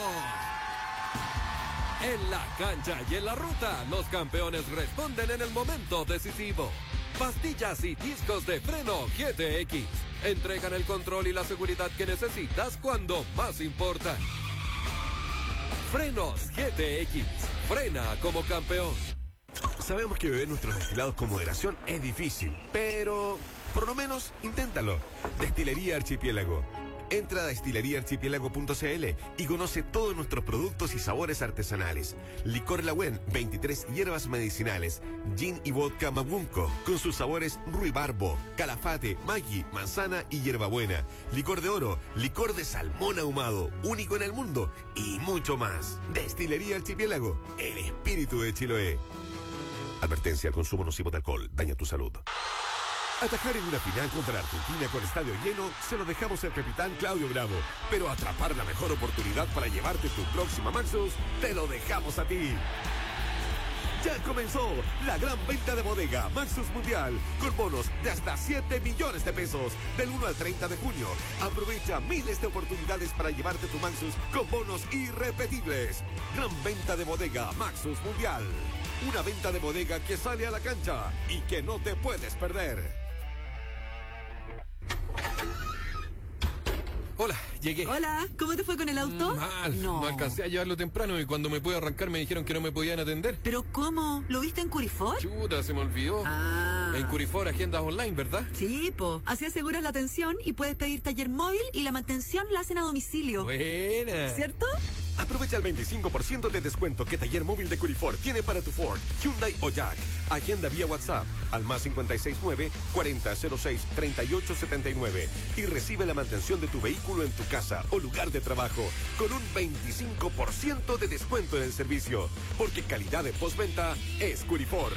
En la cancha y en la ruta, los campeones responden en el momento decisivo. Pastillas y discos de freno G T X entregan el control y la seguridad que necesitas cuando más importa. Frenos G T X, frena como campeón. Sabemos que beber nuestros destilados con moderación es difícil, pero por lo menos inténtalo. Destilería Archipiélago. Entra a destilería archipiélago punto c l y conoce todos nuestros productos y sabores artesanales. Licor Lagüen, veintitrés hierbas medicinales. Gin y vodka Mabunco, con sus sabores ruibarbo, calafate, maggi, manzana y hierbabuena. Licor de oro, licor de salmón ahumado, único en el mundo, y mucho más. Destilería Archipiélago, el espíritu de Chiloé. Advertencia: el consumo nocivo de alcohol daña tu salud. Atajar en una final contra Argentina con estadio lleno se lo dejamos al capitán Claudio Bravo, pero atrapar la mejor oportunidad para llevarte tu próxima Maxus te lo dejamos a ti. Ya comenzó la gran venta de bodega Maxus Mundial con bonos de hasta siete millones de pesos del uno al treinta de junio. Aprovecha miles de oportunidades para llevarte tu Maxus con bonos irrepetibles. Gran venta de bodega Maxus Mundial. Una venta de bodega que sale a la cancha y que no te puedes perder. Hola, llegué. Hola, ¿cómo te fue con el auto? Mal, no. no alcancé a llevarlo temprano y cuando me pude arrancar me dijeron que no me podían atender. ¿Pero cómo? ¿Lo viste en Curifor? Chuta, se me olvidó. Ah. En Curifor, agendas online, ¿verdad? Sí, po. Así aseguras la atención y puedes pedir taller móvil y la mantención la hacen a domicilio. Buena. ¿Cierto? Aprovecha el veinticinco por ciento de descuento que Taller Móvil de Curifor tiene para tu Ford, Hyundai o Jack. Agenda vía WhatsApp al más cinco seis nueve, cuarenta cero seis, treinta y ocho setenta y nueve y recibe la mantención de tu vehículo en tu casa o lugar de trabajo con un veinticinco por ciento de descuento en el servicio, porque calidad de postventa es Curifor.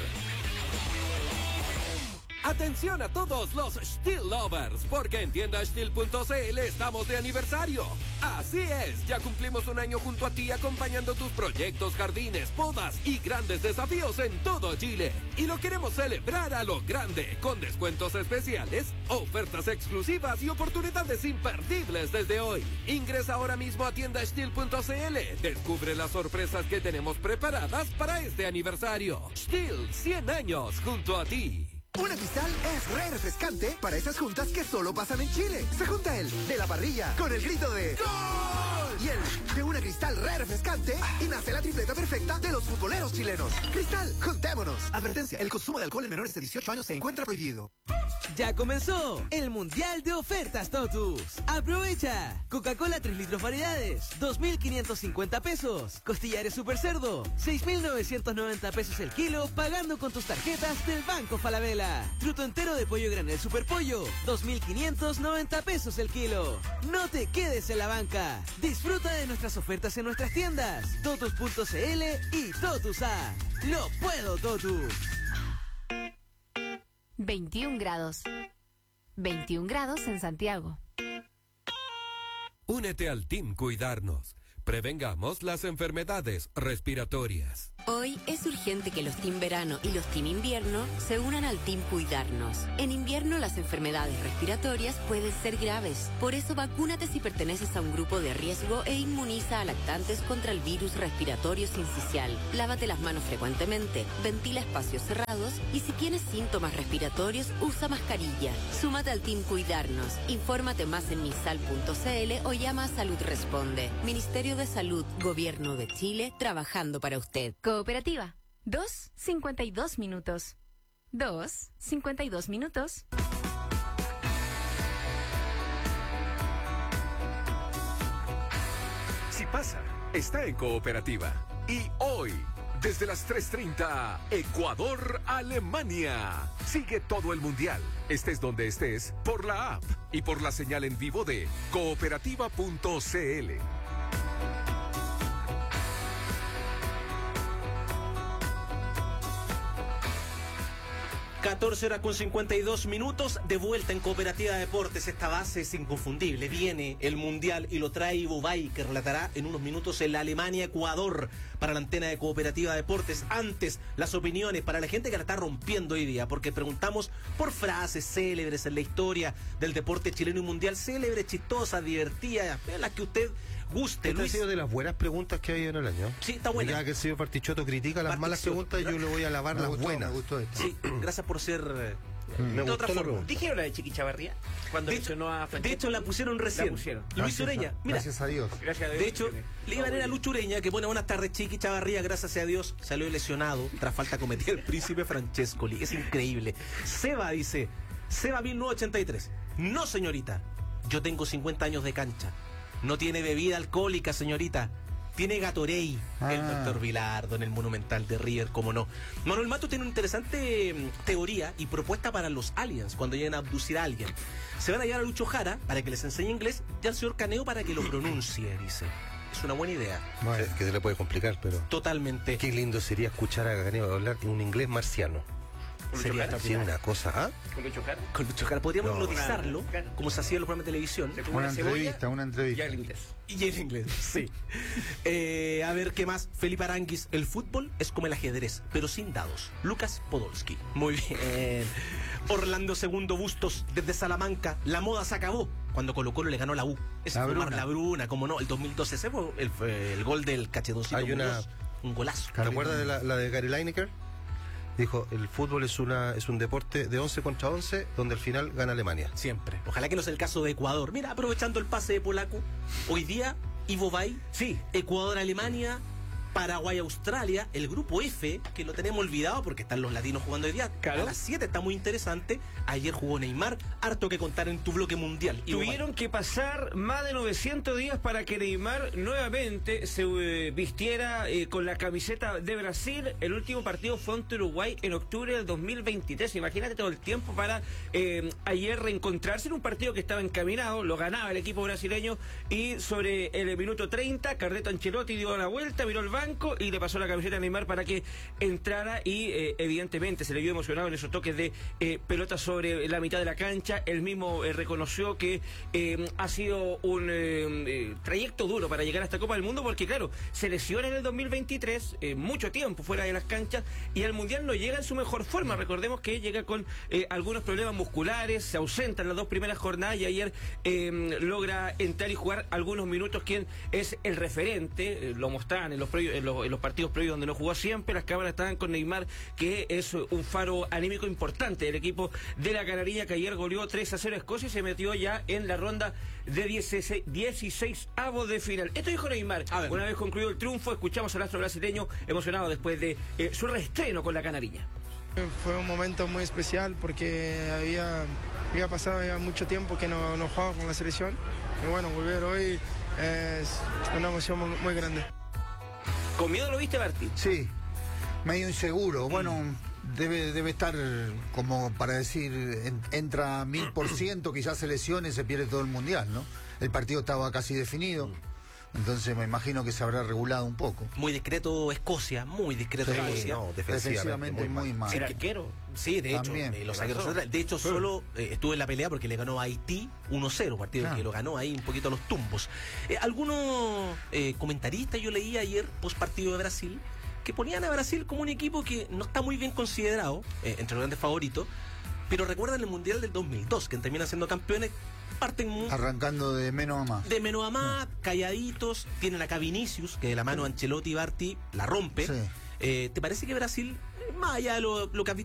Atención a todos los Stihl Lovers, porque en tienda stihl punto c l estamos de aniversario. Así es, ya cumplimos un año junto a ti acompañando tus proyectos, jardines, podas y grandes desafíos en todo Chile. Y lo queremos celebrar a lo grande, con descuentos especiales, ofertas exclusivas y oportunidades imperdibles desde hoy. Ingresa ahora mismo a tienda stihl punto c l. Descubre las sorpresas que tenemos preparadas para este aniversario. Stihl, cien años junto a ti. Una Cristal es re refrescante para esas juntas que solo pasan en Chile. Se junta el de la parrilla con el grito de ¡Gol! Y el de una Cristal re refrescante y nace la tripleta perfecta de los futboleros chilenos. Cristal, juntémonos. Advertencia, el consumo de alcohol en menores de dieciocho años se encuentra prohibido. Ya comenzó el Mundial de Ofertas Totus. Aprovecha. Coca-Cola tres litros variedades, dos mil quinientos cincuenta pesos. Costillares Super Cerdo, seis mil novecientos noventa pesos el kilo, pagando con tus tarjetas del Banco Falabella. Fruto entero de pollo granel Super Pollo, dos mil quinientos noventa pesos el kilo. No te quedes en la banca. Disfruta de nuestras ofertas en nuestras tiendas, totus punto c l y Totus A. Lo puedo, Totus. veintiún grados. veintiún grados en Santiago. Únete al Team Cuidarnos. Prevengamos las enfermedades respiratorias. Hoy es urgente que los Team Verano y los Team Invierno se unan al Team Cuidarnos. En invierno las enfermedades respiratorias pueden ser graves. Por eso vacúnate si perteneces a un grupo de riesgo e inmuniza a lactantes contra el virus respiratorio sincicial. Lávate las manos frecuentemente, ventila espacios cerrados y si tienes síntomas respiratorios usa mascarilla. Súmate al Team Cuidarnos. Infórmate más en misal punto c l o llama a Salud Responde. Ministerio de Salud, Gobierno de Chile, trabajando para usted. Cooperativa. dos cincuenta y dos minutos. dos cincuenta y dos minutos. Si pasa, está en Cooperativa. Y hoy, desde las tres treinta, Ecuador-Alemania. Sigue todo el Mundial, estés donde estés, por la app y por la señal en vivo de cooperativa punto c l. catorce horas con cincuenta y dos minutos, de vuelta en Cooperativa Deportes. Esta base es inconfundible. Viene el Mundial y lo trae Ivo Bay, que relatará en unos minutos el Alemania-Ecuador para la antena de Cooperativa Deportes. Antes, las opiniones para la gente que la está rompiendo hoy día, porque preguntamos por frases célebres en la historia del deporte chileno y mundial, célebres, chistosas, divertidas, las que usted guste. Esta Luis, ha sido de las buenas preguntas que hay en el año. Sí, está buena. Ya que el señor Partichotto critica las malas preguntas, yo le voy a lavar Me las gustó, buenas. me gustó esto. Sí, gracias por ser... eh, Me de otra gustó la forma. pregunta. ¿Dijeron la de Chiqui Chavarría? Cuando De hecho, mencionó a Francesco. de hecho, la pusieron recién. La pusieron. Luis Gracias a- Ureña. Mira, Gracias a Dios. Gracias a Dios. de hecho, le iban a ir a Lucho Ureña, que pone buenas tardes, Chiqui Chavarría, gracias a Dios, salió lesionado tras falta cometida el príncipe Francescoli. Es increíble. Seba dice, Seba mil novecientos ochenta y tres. No, señorita, yo tengo cincuenta años de cancha. No tiene bebida alcohólica, señorita. Tiene Gatorade, Ah. el doctor Vilardo en el Monumental de River, cómo no. Manuel Mato tiene una interesante mm, teoría y propuesta para los aliens cuando lleguen a abducir a alguien. Se van a llevar a Lucho Jara para que les enseñe inglés y al señor Caneo para que lo pronuncie, dice. Es una buena idea. Bueno, que se le puede complicar, pero Totalmente. qué lindo sería escuchar a Caneo hablar un inglés marciano. Sería Sí, una cosa, ¿ah? ¿Con Lucho Jara? Con Lucho Jara. Podríamos No. hipnotizarlo, Claro. como se hacía en los programas de televisión. Se come Una cebolla entrevista, una y entrevista. el inglés. Y en inglés, sí. Eh, a ver, ¿qué más? Felipe Aranguis, el fútbol es como el ajedrez, pero sin dados. Lucas Podolski. Muy bien. Orlando Segundo Bustos, desde Salamanca. La moda se acabó cuando Colo Colo le ganó a la U. Ese La fue Bruna. Omar La Bruna, como no, el dos mil doce. Ese fue el, fue el gol del cachetoncito. Hay una- Muñoz. Un golazo. ¿Te acuerdas de la, la de Gary Lineker? Dijo, el fútbol es una es un deporte de once contra once, donde al final gana Alemania. Siempre. Ojalá que no sea el caso de Ecuador. Mira, aprovechando el pase de Polaco, hoy día Ivo Bay, sí, Ecuador-Alemania, Paraguay-Australia, el grupo F, que lo tenemos olvidado porque están los latinos jugando hoy día. Claro. A las siete está muy interesante. Ayer jugó Neymar, harto que contar en tu bloque mundial. Ivo Bay. Tuvieron que pasar más de novecientos días para que Neymar nuevamente se eh, vistiera eh, con la camiseta de Brasil. El último partido fue ante Uruguay en octubre del dos mil veintitrés. Imagínate todo el tiempo para eh, ayer reencontrarse en un partido que estaba encaminado, lo ganaba el equipo brasileño y sobre el minuto treinta, Carleto Ancelotti dio la vuelta, miró el banco y le pasó la camiseta a Neymar para que entrara y eh, evidentemente se le vio emocionado en esos toques de eh, pelota sobre la mitad de la cancha. Él mismo eh, reconoció que eh, ha sido un eh, eh, trayecto duro para llegar a esta Copa del Mundo porque claro, se lesiona en el dos mil veintitrés, eh, mucho tiempo fuera de las canchas y al Mundial no llega en su mejor forma. Recordemos que llega con eh, algunos problemas musculares, se ausenta en las dos primeras jornadas y ayer eh, logra entrar y jugar algunos minutos. Quien es el referente, eh, lo mostraban en los, previos, en, los, en los partidos previos donde no jugó siempre, las cámaras estaban con Neymar, que es un faro anímico importante del equipo de la Canarilla, que ayer goleó tres a cero a Escocia y se metió ya en la ronda de dieciséis, dieciséis avos de final. Esto dijo Neymar. Una vez concluido el triunfo, escuchamos al astro brasileño emocionado después de eh, su reestreno con la Canarilla. Fue un momento muy especial porque había, había pasado ya mucho tiempo que no, no jugaba con la selección. Y bueno, volver hoy es una emoción muy, muy grande. ¿Con miedo lo viste, Martín? Sí, medio inseguro. Bueno, debe, debe estar como para decir, en- entra mil por ciento, quizás se lesione, se pierde todo el mundial, ¿no? El partido estaba casi definido, entonces me imagino que se habrá regulado un poco. Muy discreto Escocia, muy discreto Sí, Escocia. no, defensivamente muy mal. Sí, que- Sí, de hecho, También. eh, los ¿Qué zagueros pasó? centrales. De hecho, Sí. solo eh, estuvo en la pelea porque le ganó a Haití uno cero, partido Claro. que lo ganó ahí un poquito a los tumbos. Eh, algunos eh, comentaristas yo leí ayer, post partido de Brasil, que ponían a Brasil como un equipo que no está muy bien considerado, eh, entre los grandes favoritos, pero recuerdan el Mundial del dos mil dos, que terminan siendo campeones, parten muy... Arrancando de menos a más. De menos a más, calladitos. Tienen acá Vinicius, que de la mano de Ancelotti y Barty la rompe. Sí. Eh, ¿Te parece que Brasil, más allá de lo, lo que has visto